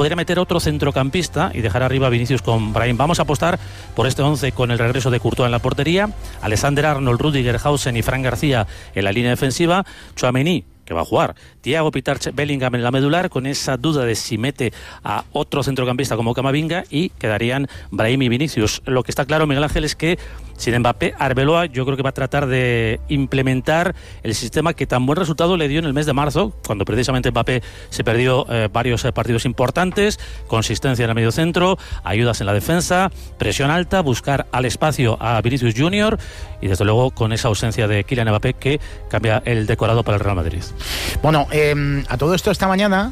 podría meter otro centrocampista y dejar arriba a Vinicius con Brahim. Vamos a apostar por este once con el regreso de Courtois en la portería, Alexander Arnold, Rüdiger, Hausen y Fran García en la línea defensiva, Tchouaméni, que va a jugar, Thiago, Pitarch, Bellingham en la medular, con esa duda de si mete a otro centrocampista como Camavinga, y quedarían Brahim y Vinicius. Lo que está claro, Miguel Ángel, es que sin Mbappé, Arbeloa yo creo que va a tratar de implementar el sistema que tan buen resultado le dio en el mes de marzo, cuando precisamente Mbappé se perdió eh, varios eh, partidos importantes, consistencia en el medio centro, ayudas en la defensa, presión alta, buscar al espacio a Vinicius Junior y desde luego con esa ausencia de Kylian Mbappé que cambia el decorado para el Real Madrid.
Bueno, eh, a todo esto esta mañana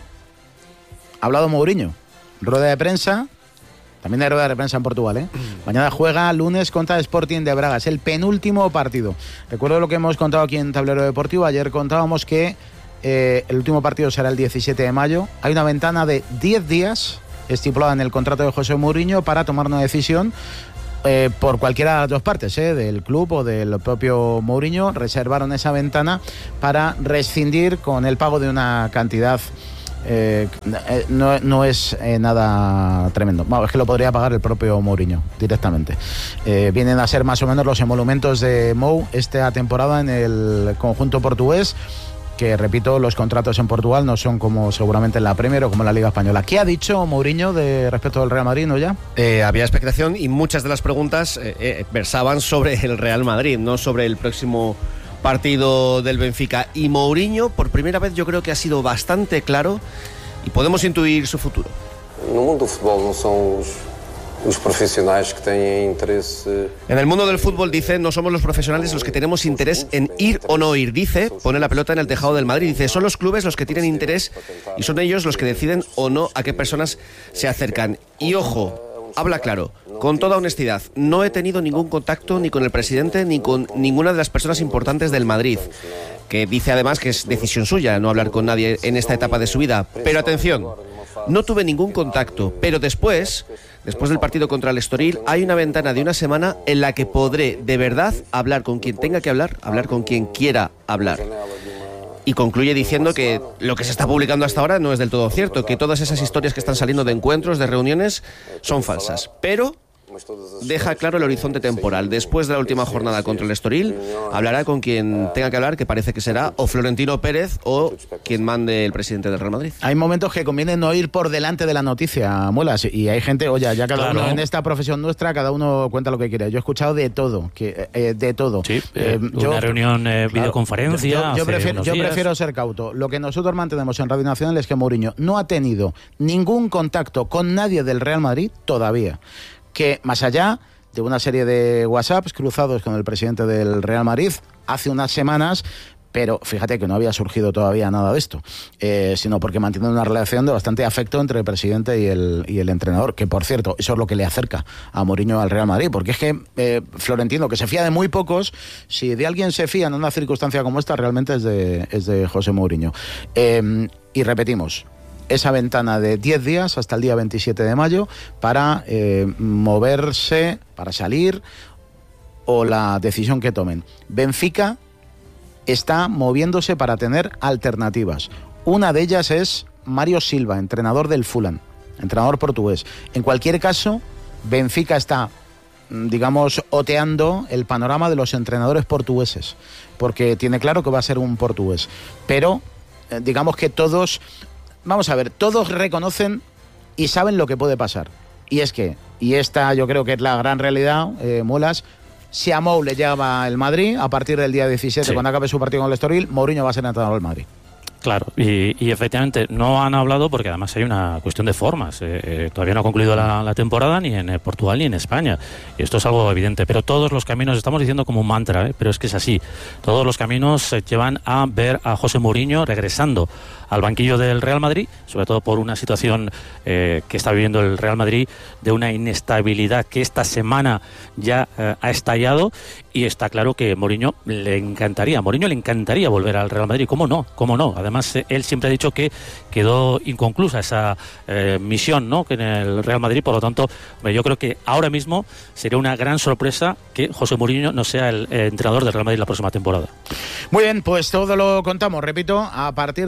ha hablado Mourinho, rueda de prensa. También hay rueda de prensa en Portugal, ¿eh? Mañana juega lunes contra Sporting de Braga. Es el penúltimo partido. Recuerdo lo que hemos contado aquí en Tablero Deportivo. Ayer contábamos que eh, el último partido será el diecisiete de mayo. Hay una ventana de diez días estipulada en el contrato de José Mourinho para tomar una decisión eh, por cualquiera de las dos partes, ¿eh? Del club o del propio Mourinho. Reservaron esa ventana para rescindir con el pago de una cantidad. Eh, no, no es eh, nada tremendo. Bueno, es que lo podría pagar el propio Mourinho directamente. Eh, vienen a ser más o menos los emolumentos de Mou esta temporada en el conjunto portugués, que repito, los contratos en Portugal no son como seguramente en la Premier o como en la Liga Española. ¿Qué ha dicho Mourinho de respecto del Real Madrid, no ya?
Eh, había expectación y muchas de las preguntas eh, eh, versaban sobre el Real Madrid, no sobre el próximo partido del Benfica. Y Mourinho, por primera vez, yo creo que ha sido bastante claro y podemos intuir su futuro.
No mundo del fútbol no son los, los profesionales que tienen interés.
En el mundo del fútbol, dice, no somos los profesionales los que tenemos interés en ir o no ir. Dice, pone la pelota en el tejado del Madrid. Dice, son los clubes los que tienen interés y son ellos los que deciden o no a qué personas se acercan. Y ojo, habla claro, con toda honestidad, no he tenido ningún contacto ni con el presidente ni con ninguna de las personas importantes del Madrid, que dice además que es decisión suya no hablar con nadie en esta etapa de su vida. Pero atención, no tuve ningún contacto, pero después, después del partido contra el Estoril, hay una ventana de una semana en la que podré de verdad hablar con quien tenga que hablar, hablar con quien quiera hablar. Y concluye diciendo que lo que se está publicando hasta ahora no es del todo cierto, que todas esas historias que están saliendo de encuentros, de reuniones, son falsas. Pero deja claro el horizonte temporal. Después de la última jornada contra el Estoril, hablará con quien tenga que hablar, que parece que será o Florentino Pérez o quien mande el presidente del Real Madrid.
Hay momentos que conviene no ir por delante de la noticia, Muelas, y hay gente, oye, ya cada claro. uno en esta profesión nuestra, cada uno cuenta lo que quiere. Yo he escuchado de todo, que eh, de todo.
Sí, eh, una yo, reunión, eh, claro, videoconferencia.
Yo, yo, prefiero, yo prefiero ser cauto. Lo que nosotros mantenemos en Radio Nacional es que Mourinho no ha tenido ningún contacto con nadie del Real Madrid todavía. Que más allá de una serie de WhatsApps cruzados con el presidente del Real Madrid hace unas semanas, pero fíjate que no había surgido todavía nada de esto, eh, sino porque mantiene una relación de bastante afecto entre el presidente y el, y el entrenador, que por cierto, eso es lo que le acerca a Mourinho al Real Madrid, porque es que eh, Florentino, que se fía de muy pocos, si de alguien se fía en una circunstancia como esta, realmente es de, es de José Mourinho. Eh, y repetimos, esa ventana de diez días hasta el día veintisiete de mayo para eh, moverse, para salir o la decisión que tomen. Benfica está moviéndose para tener alternativas. Una de ellas es Mario Silva, entrenador del Fulham, entrenador portugués. En cualquier caso, Benfica está, digamos, oteando el panorama de los entrenadores portugueses, porque tiene claro que va a ser un portugués. Pero, eh, digamos que todos... Vamos a ver, todos reconocen y saben lo que puede pasar. Y es que, y esta yo creo que es la gran realidad, eh, Muelas, si a Mou le llama el Madrid, a partir del día diecisiete, sí, cuando acabe su partido con el Estoril, Mourinho va a ser entrenador del Madrid.
Claro, y, y efectivamente no han hablado porque además hay una cuestión de formas. Eh, eh, todavía no ha concluido la, la temporada ni en eh, Portugal ni en España. Y esto es algo evidente. Pero todos los caminos, estamos diciendo como un mantra, eh, pero es que es así. Todos los caminos eh, llevan a ver a José Mourinho regresando al banquillo del Real Madrid, sobre todo por una situación eh, que está viviendo el Real Madrid de una inestabilidad que esta semana ya eh, ha estallado, y está claro que Mourinho le encantaría, Mourinho le encantaría volver al Real Madrid. ¿Cómo no? ¿Cómo no? Además, eh, él siempre ha dicho que quedó inconclusa esa eh, misión, ¿no?, que en el Real Madrid. Por lo tanto, yo creo que ahora mismo sería una gran sorpresa que José Mourinho no sea el eh, entrenador del Real Madrid la próxima temporada.
Muy bien, pues todo lo contamos, repito, a partir de las nueve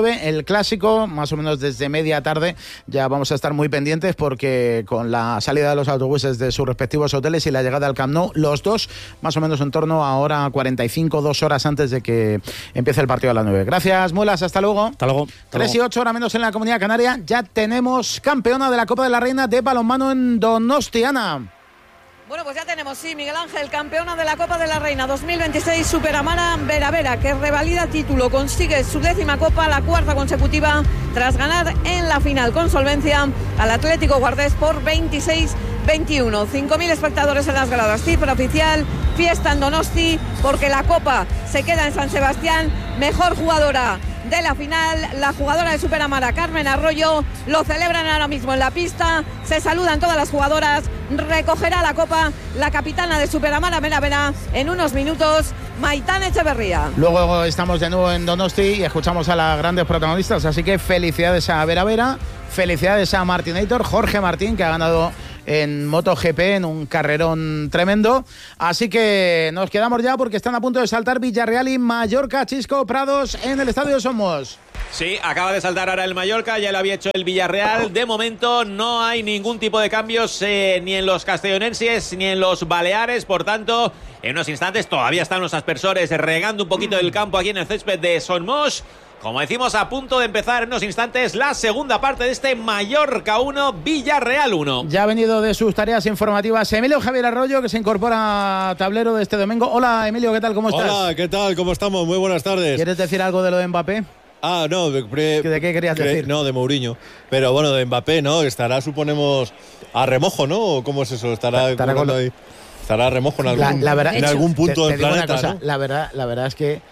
nueve, el clásico, más o menos desde media tarde. Ya vamos a estar muy pendientes porque con la salida de los autobuses de sus respectivos hoteles y la llegada al Camp Nou, los dos, más o menos en torno a hora cuarenta y cinco, dos horas antes de que empiece el partido a las nueve. Gracias, Mulas, hasta luego.
Hasta luego.
tres y ocho, hora menos en la Comunidad Canaria. Ya tenemos campeona de la Copa de la Reina de balonmano en Donostiana.
Bueno, pues ya tenemos, sí, Miguel Ángel, campeona de la Copa de la Reina dos mil veintiséis, Superamara Vera Vera, que revalida título, consigue su décima Copa, la cuarta consecutiva, tras ganar en la final con solvencia al Atlético Guardés por veintiséis veintiuno. cinco mil espectadores en las gradas, cifra oficial, fiesta en Donosti, porque la Copa se queda en San Sebastián. Mejor jugadora de la final, la jugadora de Superamara, Carmen Arroyo, lo celebran ahora mismo en la pista, se saludan todas las jugadoras, recogerá la copa la capitana de Superamara Vera Vera en unos minutos, Maitán Echeverría.
Luego estamos de nuevo en Donosti y escuchamos a las grandes protagonistas, así que felicidades a Vera Vera, felicidades a Martinator, Jorge Martín, que ha ganado en MotoGP en un carrerón tremendo. Así que nos quedamos ya porque están a punto de saltar Villarreal y Mallorca. Chisco Prados en el Estadio Somos.
Sí, acaba de saltar ahora el Mallorca, ya lo había hecho el Villarreal. De momento no hay ningún tipo de cambios eh, ni en los castellonenses ni en los baleares. Por tanto, en unos instantes todavía están los aspersores regando un poquito del campo aquí en el césped de Somos. Como decimos, a punto de empezar en unos instantes la segunda parte de este Mallorca uno, Villarreal uno.
Ya ha venido de sus tareas informativas Emilio Javier Arroyo, que se incorpora a tablero de este domingo. Hola, Emilio, ¿qué tal? ¿Cómo estás?
Hola, ¿qué tal? ¿Cómo estamos? Muy buenas tardes.
¿Quieres decir algo de lo de Mbappé?
Ah, no. De, pre,
¿De qué querías
pre,
decir?
No, de Mourinho. Pero bueno, de Mbappé, ¿no? Estará, suponemos, a remojo, ¿no? ¿Cómo es eso? Estará,
Estará, con...
ahí. Estará a remojo en algún,
la, la verdad,
en algún punto
te,
del
te digo
planeta,
una cosa,
¿no?
La verdad, la verdad es que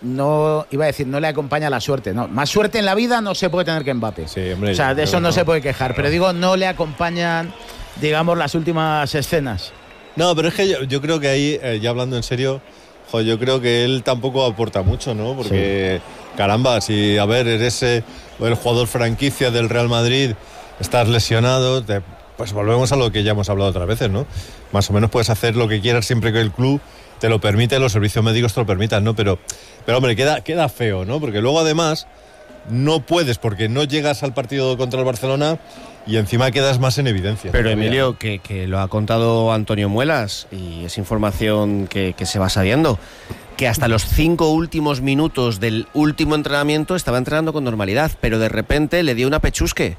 no, iba a decir, no le acompaña la suerte, no. Más suerte en la vida no se puede tener que Mbappé.
Sí, hombre,
o sea, de eso no,
no
se puede quejar, pero digo, no le acompañan, digamos, las últimas escenas.
No, pero es que yo, yo creo que ahí, eh, ya hablando en serio, jo, yo creo que él tampoco aporta mucho, ¿no? Porque, sí. Caramba, si, a ver, eres eh, el jugador franquicia del Real Madrid, estás lesionado, te, pues volvemos a lo que ya hemos hablado otras veces, ¿no? Más o menos puedes hacer lo que quieras siempre que el club te lo permite, los servicios médicos te lo permitan, ¿no? Pero, pero hombre, queda, queda feo, ¿no? Porque luego además no puedes, porque no llegas al partido contra el Barcelona y encima quedas más en evidencia.
Pero Emilio, que, que lo ha contado Antonio Muelas y es información que, que se va sabiendo, que hasta los cinco últimos minutos del último entrenamiento estaba entrenando con normalidad, pero de repente le dio una pechusque.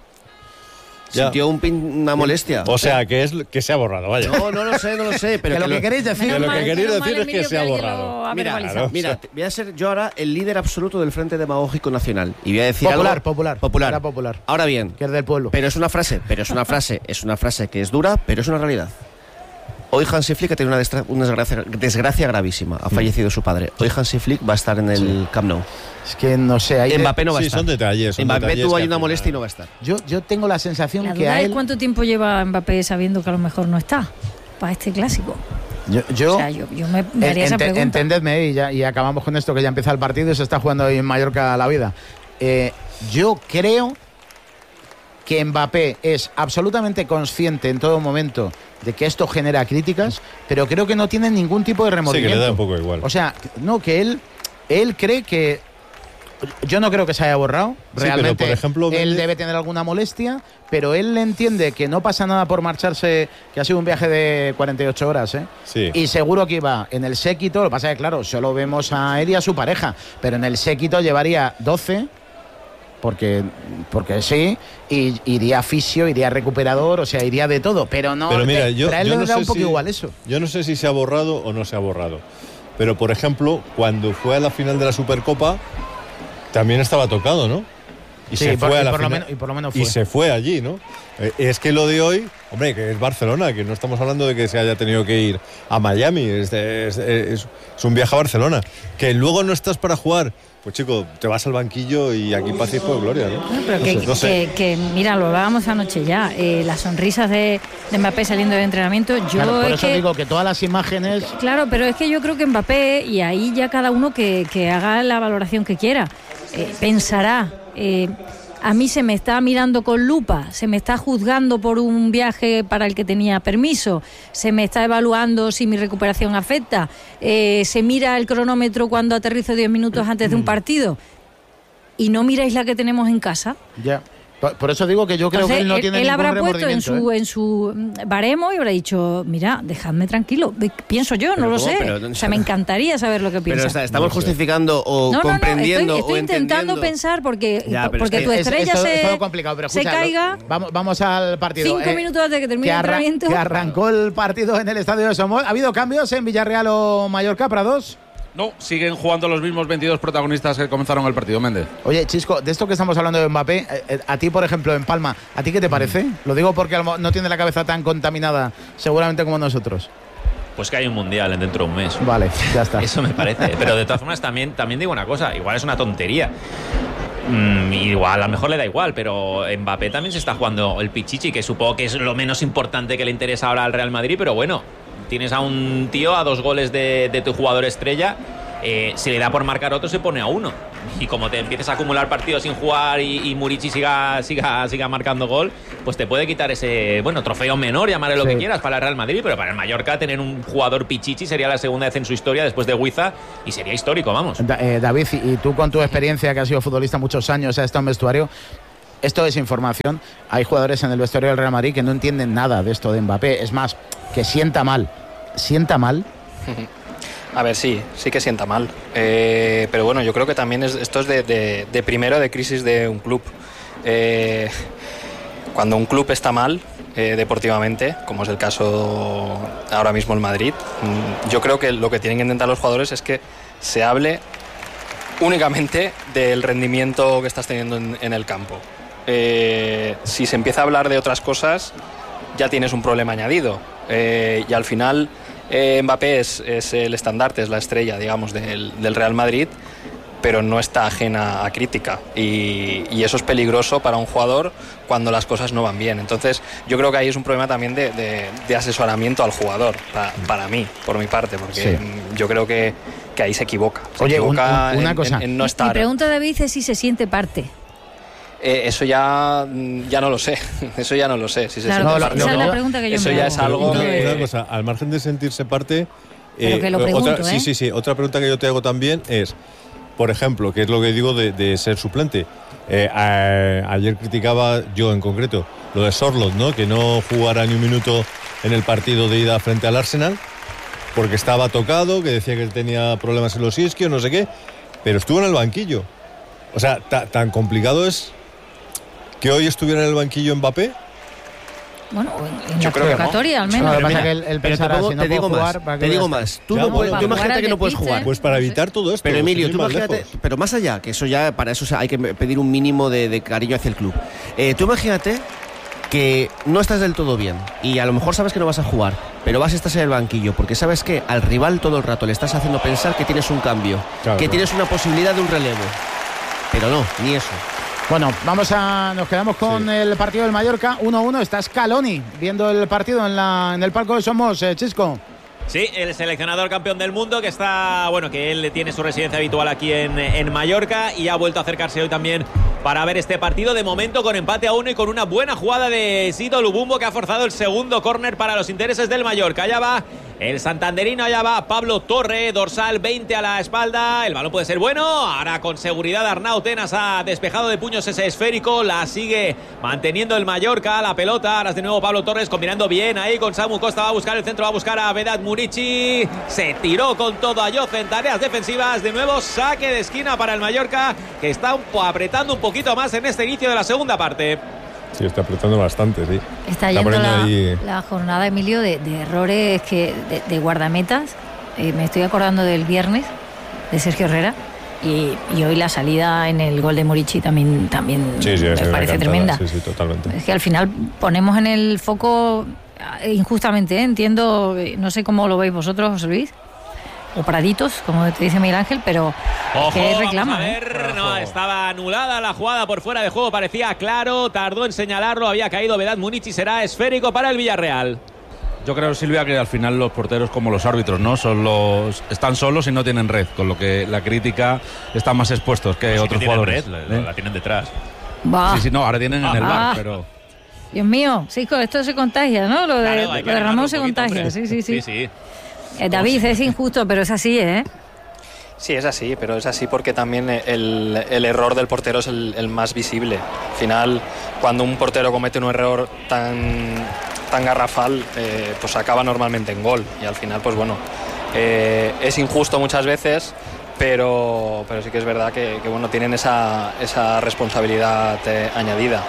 Ya.
Sintió un pin, una molestia.
O sea, que es que se ha borrado, vaya.
No, no lo sé, no lo sé. Pero
que, que lo que queréis decir,
que lo
mal,
que queréis
mal,
decir es
Emilio,
que se ha
que
borrado.
Mira,
Claro,
mira,
o sea,
voy a ser yo ahora el líder absoluto del Frente Demagógico Nacional y voy a decir
popular,
algo
popular,
popular,
era popular.
Ahora bien,
que es del pueblo.
pero es una frase, pero es una frase, es una frase que es dura, pero es una realidad. Hoy Hansi Flick ha tenido una, destra- una desgracia, desgracia gravísima. Ha fallecido su padre. Hoy Hansi Flick va a estar en el sí. Camp Nou.
Es que no sé, hay
Mbappé no va
sí,
a estar.
Son detalles. Son
Mbappé
detalles
tuvo ahí
que
una
al
molestia y
final-
no va a estar.
Yo, yo tengo la sensación
La
que
duda
a
es
él...
cuánto tiempo lleva Mbappé sabiendo que a lo mejor no está para este clásico.
Yo, yo,
o sea, yo, yo me, me haría esa
ente,
pregunta.
Entendedme, y, ya, y acabamos con esto, que ya empieza el partido y se está jugando ahí en Mallorca la vida. Eh, yo creo que Mbappé es absolutamente consciente en todo momento de que esto genera críticas, pero creo que no tiene ningún tipo de remordimiento.
Sí, que le da un poco igual.
O sea, no, que él, él cree que... Yo no creo que se haya borrado.
Sí,
Realmente,
pero, por ejemplo,
él
Méndez-
debe tener alguna molestia, pero él entiende que no pasa nada por marcharse, que ha sido un viaje de cuarenta y ocho horas, ¿eh?
Sí.
Y seguro que iba en el séquito. Lo que pasa es que, claro, solo vemos a él y a su pareja, pero en el séquito llevaría doce, porque, porque sí, y iría fisio, iría recuperador, o sea, iría de todo, pero no.
Pero mira, yo,
pero a él
yo
le
no
da
sé
un poco
si,
igual eso.
Yo no sé si se ha borrado o no se ha borrado. Pero, por ejemplo, cuando fue a la final de la Supercopa, también estaba tocado, ¿no? Y
Sí,
se
por-
fue
y
a la
por lo
final.
menos- y por lo menos
Y
fue.
se fue allí, ¿no? Eh, es que lo de hoy, hombre, que es Barcelona, que no estamos hablando de que se haya tenido que ir a Miami, es, de- es, es- es un viaje a Barcelona. Que luego no estás para jugar, pues chico, te vas al banquillo y aquí paz y por gloria, ¿no?
No, pero
No
que,
sé, no sé.
que- que, mira, lo hablábamos anoche ya, eh, las sonrisas de, de Mbappé saliendo del entrenamiento. Yo
Claro, por
es
eso
que,
digo que todas las imágenes.
Claro, pero es que yo creo que Mbappé, y ahí ya cada uno que, que haga la valoración que quiera, eh, pensará, eh, a mí se me está mirando con lupa, se me está juzgando por un viaje para el que tenía permiso, se me está evaluando si mi recuperación afecta, eh, se mira el cronómetro cuando aterrizo diez minutos antes de un partido. y no miráis la que tenemos en casa.
Ya. Por, por eso digo que yo creo
Entonces,
que él no
él,
tiene
él
ningún
habrá puesto en
remordimiento,
su,
¿eh?
en su baremo y habrá dicho, mira, dejadme tranquilo. Pienso yo,
Pero
no lo
¿cómo?
sé.
Pero,
o sea, me encantaría saber lo que piensa.
Pero está- estamos
No sé.
justificando o
no, no, no,
comprendiendo
estoy, estoy
o
intentando
entendiendo.
pensar porque,
Ya, pero
porque
es que
tu
Es-
estrella
es todo-
se,
es todo complicado, pero
se
escucha,
caiga
lo- vamos, vamos al partido.
cinco
Eh,
minutos antes de que termine
que,
el
arra-
entrenamiento.
que arrancó el partido en el estadio de Somos. ¿Ha habido cambios en Villarreal o Mallorca, Prados?
No, siguen jugando los mismos veintidós protagonistas que comenzaron el partido, Méndez.
Oye, Chisco, de esto que estamos hablando de Mbappé, eh, eh, a ti, por ejemplo, en Palma, ¿a ti qué te parece? Lo digo porque a lo mo- no tiene la cabeza tan contaminada, seguramente como nosotros.
Pues que hay un mundial dentro de un mes.
Vale, ya está.
Eso me parece. Pero de todas formas, también, también digo una cosa: igual es una tontería. Mm, igual, a lo mejor le da igual, pero Mbappé también se está jugando el Pichichi, que supongo que es lo menos importante que le interesa ahora al Real Madrid, pero bueno, tienes a un tío a dos goles de, de tu jugador estrella. Eh, si le da por marcar otro, se pone a uno. Y como te empieces a acumular partidos sin jugar y, y Murici siga, siga, siga marcando gol, pues te puede quitar ese, bueno, trofeo menor, llamarle lo
Sí.
que quieras, para el Real Madrid, pero para el Mallorca tener un jugador Pichichi sería la segunda vez en su historia después de Huiza y sería histórico, vamos.
Da- eh, David, y tú con tu experiencia, que has sido futbolista muchos años, has estado en vestuario, esto es información. Hay jugadores en el vestuario del Real Madrid que no entienden nada de esto de Mbappé. Es más, que sienta mal. Sienta mal.
A ver, sí, sí que sienta mal. Eh, pero bueno, yo creo que también es, esto es de, de, de primero de crisis de un club. Eh, cuando un club está mal eh, deportivamente, como es el caso ahora mismo el Madrid, mm, yo creo que lo que tienen que intentar los jugadores es que se hable únicamente del rendimiento que estás teniendo en, en el campo. Eh, si se empieza a hablar de otras cosas, ya tienes un problema añadido. Eh, y al final eh, Mbappé es, es el estandarte, es la estrella, digamos, del, del Real Madrid, pero no está ajena a crítica. Y, y eso es peligroso para un jugador cuando las cosas no van bien. Entonces yo creo que ahí es un problema también de, de, de asesoramiento al jugador, para, para mí, por mi parte, porque
Sí.
yo creo que, que ahí se equivoca. Se
Oye, un-
equivoca
un- una
en-
cosa.
en- en no
Mi
estar.
pregunta, David, es si se siente parte.
Eh, eso ya, ya no lo sé. Eso ya no lo sé. Si se
Claro,
siente
no,
parte.
esa es la
pregunta que yo
Eso
me
ya
hago.
es algo
Una,
que...
una cosa, al margen de sentirse parte.
Pero que lo pregunto,
otra,
¿eh?
Sí, sí, sí. Otra pregunta que yo te hago también es, por ejemplo, que es lo que digo de, de ser suplente. Eh, a- ayer criticaba yo en concreto lo de Sorloth, ¿no? Que no jugara ni un minuto en el partido de ida frente al Arsenal, porque estaba tocado, que decía que tenía problemas en los isquios, no sé qué, pero estuvo en el banquillo. O sea, ta- tan complicado es que hoy estuviera en el banquillo Mbappé.
Bueno, en
Yo
la
creo que no.
convocatoria al
No,
menos.
lo que pasa
mira,
es que él, él
pero te
pensará,
pongo-
si no
te
puedo
digo
jugar,
más,
¿para qué
te
voy a
digo
estar?
más. Tú,
Ya,
no
bueno,
puedes,
para
tú
jugar
imagínate
al
que no puedes
despiste.
jugar.
Pues para
No sé.
evitar todo esto.
Pero Emilio,
sin
tú
ir más
imagínate,
lejos.
pero más allá, que eso ya, para eso hay que pedir un mínimo de, de cariño hacia el club. Eh, tú imagínate que no estás del todo bien y a lo mejor sabes que no vas a jugar, pero vas a estar en el banquillo porque sabes que al rival todo el rato le estás haciendo pensar que tienes un cambio,
Claro,
que
claro.
tienes una posibilidad de un relevo. Pero no, ni eso.
Bueno, vamos a. Nos quedamos con
Sí.
el partido del Mallorca. uno uno. Está Scaloni viendo el partido en, la, en el palco de Somos, eh, Chisco.
Sí, el seleccionador campeón del mundo que está, bueno, que él tiene su residencia habitual aquí en, en Mallorca y ha vuelto a acercarse hoy también para ver este partido. De momento con empate a uno y con una buena jugada de Sito Lubumbo que ha forzado el segundo córner para los intereses del Mallorca. Allá va el santanderino, allá va Pablo Torre, dorsal veinte a la espalda. El balón puede ser bueno. Ahora con seguridad Arnau Tenas ha despejado de puños ese esférico. La sigue manteniendo el Mallorca. La pelota. Ahora es de nuevo Pablo Torres combinando bien ahí con Samu Costa. Va a buscar el centro, va a buscar a Vedat Murici. Se tiró con todo a Yoz en tareas defensivas. De nuevo saque de esquina para el Mallorca, que está un po- apretando un poquito más en este inicio de la segunda parte.
Sí, está apretando bastante, sí.
Está yendo
poniendo
la,
ahí-
la jornada, Emilio, de, de errores que de, de guardametas. Eh, me estoy acordando del viernes de Sergio Herrera y, y hoy la salida en el gol de Murici también, también
Sí, sí,
me
es una
parece
cantada,
tremenda.
Sí, sí, totalmente.
Es que al final ponemos en el foco eh, injustamente, ¿eh? Entiendo, eh, no sé cómo lo veis vosotros, José Luis, o Praditos, como te dice Miguel Ángel, pero
Ojo,
que
vamos
reclama.
a
¿eh?
ver, no, estaba anulada la jugada por fuera de juego, parecía claro, tardó en señalarlo, había caído Vedat Murici, será esférico para el Villarreal.
Yo creo, Silvia, que al final los porteros, como los árbitros, ¿no? Son los están solos y no tienen red, con lo que la crítica están más expuestos que
Pues sí que
otros
tienen
jugadores.
red, la,
¿eh?
la tienen detrás.
Bah,
Sí, sí, no, ahora tienen en el
Ah.
bar, pero
Dios mío, sí, con esto se contagia, ¿no? Lo de,
Claro, hay
lo
que
de Ramón
animarlo
se
un poquito,
contagia,
hombre.
sí, sí, sí.
Sí, sí.
Eh, David, es injusto, pero es así, ¿eh?
Sí, es así, pero es así porque también el, el error del portero es el, el más visible. Al final, cuando un portero comete un error tan, tan garrafal, eh, pues acaba normalmente en gol. Y al final, pues bueno, eh, es injusto muchas veces, pero, pero sí que es verdad que, que bueno, tienen esa, esa responsabilidad eh, añadida.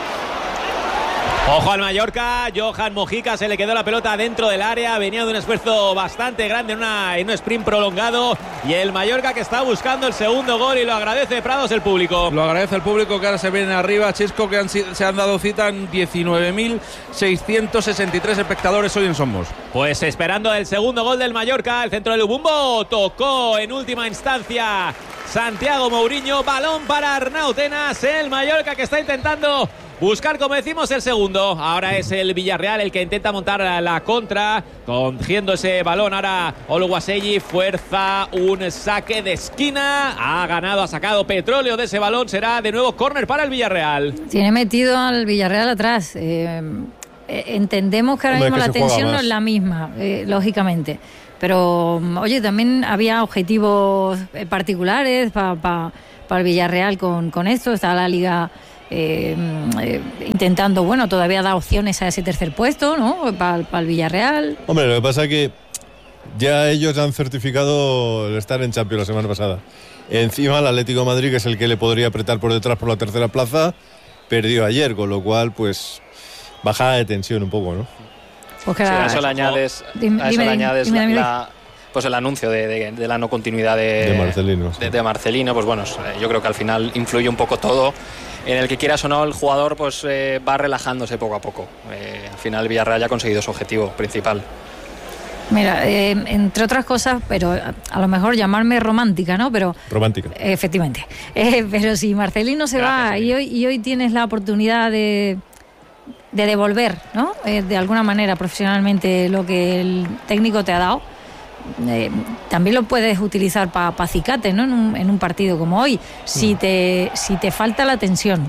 Ojo al Mallorca, Johan Mojica se le quedó la pelota dentro del área, venía de un esfuerzo bastante grande en, una, en un sprint prolongado y el Mallorca que está buscando el segundo gol y lo agradece Prados el público.
Lo agradece el público que ahora se viene arriba, Chisco, que han, se han dado cita en diecinueve mil seiscientos sesenta y tres espectadores hoy en Somos.
Pues esperando el segundo gol del Mallorca, el centro del Ubumbo tocó en última instancia Santiago Mourinho, balón para Arnau Tenas, el Mallorca que está intentando buscar, como decimos, el segundo. Ahora es el Villarreal el que intenta montar la contra, cogiendo ese balón. Ahora Oluwaseyi fuerza un saque de esquina. Ha ganado, ha sacado petróleo de ese balón. Será de nuevo córner para el Villarreal.
Tiene metido al Villarreal atrás. Eh, entendemos que ahora
Hombre,
mismo
que
la
se
tensión
juega
no
más.
es la misma, eh, lógicamente. Pero, oye, también había objetivos particulares para pa, pa el Villarreal con, con esto. Está la Liga eh, eh, intentando, bueno, todavía da opciones a ese tercer puesto, ¿no? Para pa el Villarreal.
Hombre, lo que pasa es que ya ellos han certificado el estar en Champions la semana pasada. Encima el Atlético de Madrid, que es el que le podría apretar por detrás por la tercera plaza, perdió ayer, con lo cual, pues, bajada de tensión un poco, ¿no?
Pues
sí, a eso le añades,
dime,
a eso
dime,
le añades
dime,
la,
dime.
la, pues el anuncio de, de, de la no continuidad de,
De Marcelino, sí.
de, de Marcelino. Pues bueno, yo creo que al final influye un poco todo, en el que quieras o no el jugador pues eh, va relajándose poco a poco. Eh, al final Villarreal ya ha conseguido su objetivo principal.
Mira, eh, entre otras cosas, pero a, a lo mejor llamarme romántica, ¿no? Pero
Romántica.
efectivamente. Eh, pero si Marcelino se
Gracias,
va y hoy, y hoy tienes la oportunidad de, de devolver, ¿no? Eh, de alguna manera profesionalmente lo que el técnico te ha dado, eh, también lo puedes utilizar para pa acicate, ¿no? En un, en un partido como hoy, si te, si te falta la tensión.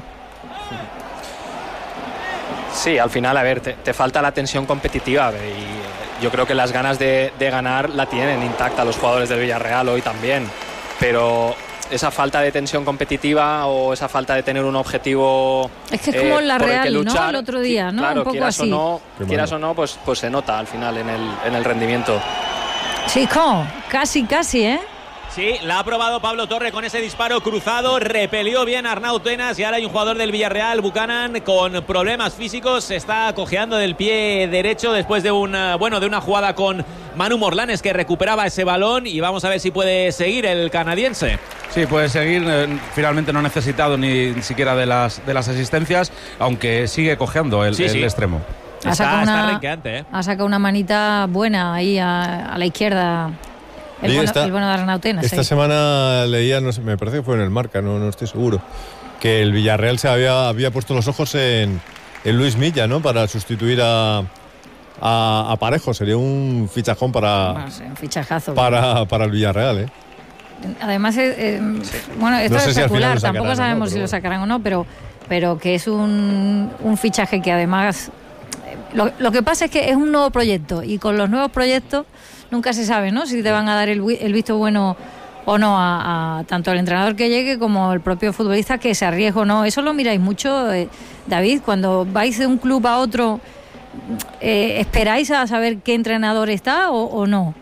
Sí, al final, a ver, te, te falta la tensión competitiva y yo creo que las ganas de, de ganar la tienen intacta los jugadores del Villarreal hoy también, pero esa falta de tensión competitiva o esa falta de tener un objetivo
Es que es como
eh,
la
por el
Real,
que luchar,
¿no? El otro día, ¿no?
Claro,
Un poco
quieras
así.
o no,
Qué
quieras
malo.
o no, pues, pues se nota al final en el, en el rendimiento.
Chico, casi, casi, ¿eh?
Sí, la ha probado Pablo Torre con ese disparo cruzado, repelió bien a Arnau Tenas y ahora hay un jugador del Villarreal, Buchanan, con problemas físicos, se está cojeando del pie derecho después de una, bueno, de una jugada con Manu Morlanes que recuperaba ese balón y vamos a ver si puede seguir el canadiense.
Sí, puede seguir, eh, finalmente no ha necesitado ni siquiera de las, de las asistencias, aunque sigue cojeando el,
Sí,
el
sí.
extremo.
Ha
Está,
sacado
está
una-
renqueante, ¿eh?
Ha sacado una manita buena ahí a, a la izquierda. El
Oye,
bueno,
esta-
el bueno de Arnau Tenas,
Esta
sí.
semana leía, no sé, me parece que fue en el Marca, no, no estoy seguro, que el Villarreal se había, había puesto los ojos en, en Luis Milla, ¿no? Para sustituir a, a, a Parejo. Sería un fichajón para,
Bueno, sí, un fichajazo.
para, para el Villarreal, ¿eh?
Además, eh, eh, bueno, esto
No
es
sé si al final
especular,
lo sacarán
tampoco
o no,
sabemos
pero
si lo
bueno.
sacarán o no, pero, pero que es un, un fichaje que además... eh, Lo, lo que pasa es que es un nuevo proyecto y con los nuevos proyectos nunca se sabe, ¿no? Si te van a dar el, wi- el visto bueno o no a, a tanto el entrenador que llegue como el propio futbolista que se arriesgue o no. Eso lo miráis mucho, eh, David, cuando vais de un club a otro, eh, ¿esperáis a saber qué entrenador está o, o no?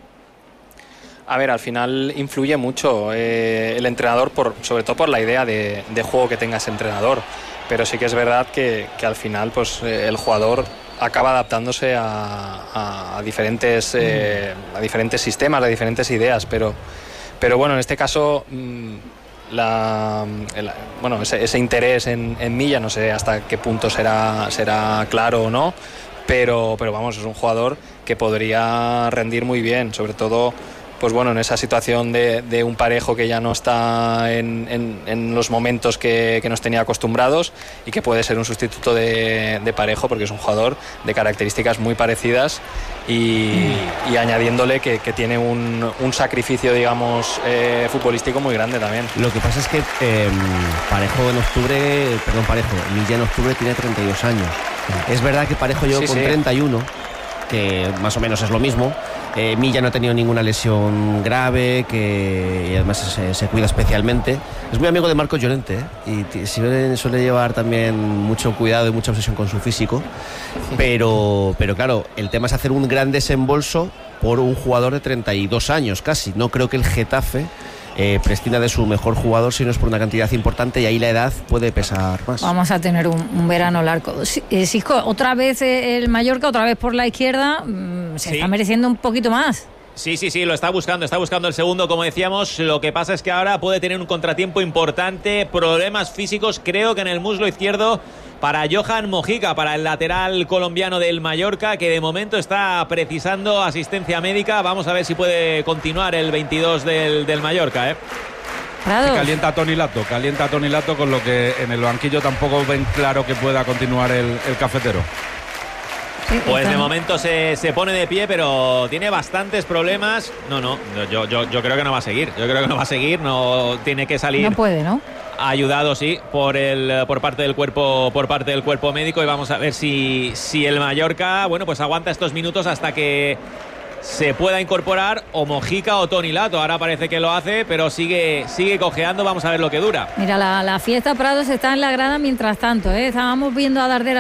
A ver, al final influye mucho eh, el entrenador, por, sobre todo por la idea de, de juego que tenga ese entrenador. Pero sí que es verdad que, que al final pues, eh, el jugador acaba adaptándose a, a, a, diferentes, eh, a diferentes sistemas, a diferentes ideas. Pero, pero bueno, en este caso, mmm, la, el, bueno, ese, ese interés en, en Milla, no sé hasta qué punto será, será claro o no. Pero, pero vamos, es un jugador que podría rendir muy bien, sobre todo pues bueno, en esa situación de, de un Parejo que ya no está en, en, en los momentos que, que nos tenía acostumbrados y que puede ser un sustituto de, de Parejo porque es un jugador de características muy parecidas y, y añadiéndole que, que tiene un, un sacrificio, digamos, eh, futbolístico muy grande también.
Lo que pasa es que eh, Parejo en octubre, perdón, Parejo, Milla en octubre tiene treinta y dos años. Es verdad que Parejo llegó
Sí,
con
sí.
treinta y uno, que más o menos es lo mismo, Eh, Milla no ha tenido ninguna lesión grave, que y además se, se cuida especialmente. Es muy amigo de Marcos Llorente, ¿eh? Y t- suele, suele llevar también mucho cuidado y mucha obsesión con su físico. Pero, pero claro, el tema es hacer un gran desembolso por un jugador de treinta y dos años casi. No creo que el Getafe eh, prescinda de su mejor jugador si no es por una cantidad importante, y ahí la edad puede pesar más.
Vamos a tener un, un verano largo. Eh, Sisco, otra vez el Mallorca, otra vez por la izquierda, mmm, se
Sí.
está mereciendo un poquito más.
Sí, sí, sí, lo está buscando, está buscando el segundo, como decíamos. Lo que pasa es que ahora puede tener un contratiempo importante, problemas físicos, creo que en el muslo izquierdo para Johan Mojica, para el lateral colombiano del Mallorca, que de momento está precisando asistencia médica. Vamos a ver si puede continuar el veintidós del, del Mallorca, ¿eh?
Prados.
Calienta a Toni Lato, calienta a Toni Lato, con lo que en el banquillo tampoco ven claro que pueda continuar el, el cafetero.
Pues de momento se, se pone de pie, pero tiene bastantes problemas. No, no, yo, yo, yo creo que no va a seguir. Yo creo que no va a seguir, no tiene que salir.
No puede, ¿no?
Ayudado, sí, por el por parte del cuerpo por parte del cuerpo médico, y vamos a ver si, si el Mallorca, bueno, pues aguanta estos minutos hasta que se pueda incorporar o Mojica o Toni Lato. Ahora parece que lo hace, pero sigue sigue cojeando. Vamos a ver lo que dura.
Mira, la, la fiesta Prados está en la grada mientras tanto, ¿eh? Estábamos viendo a Dardera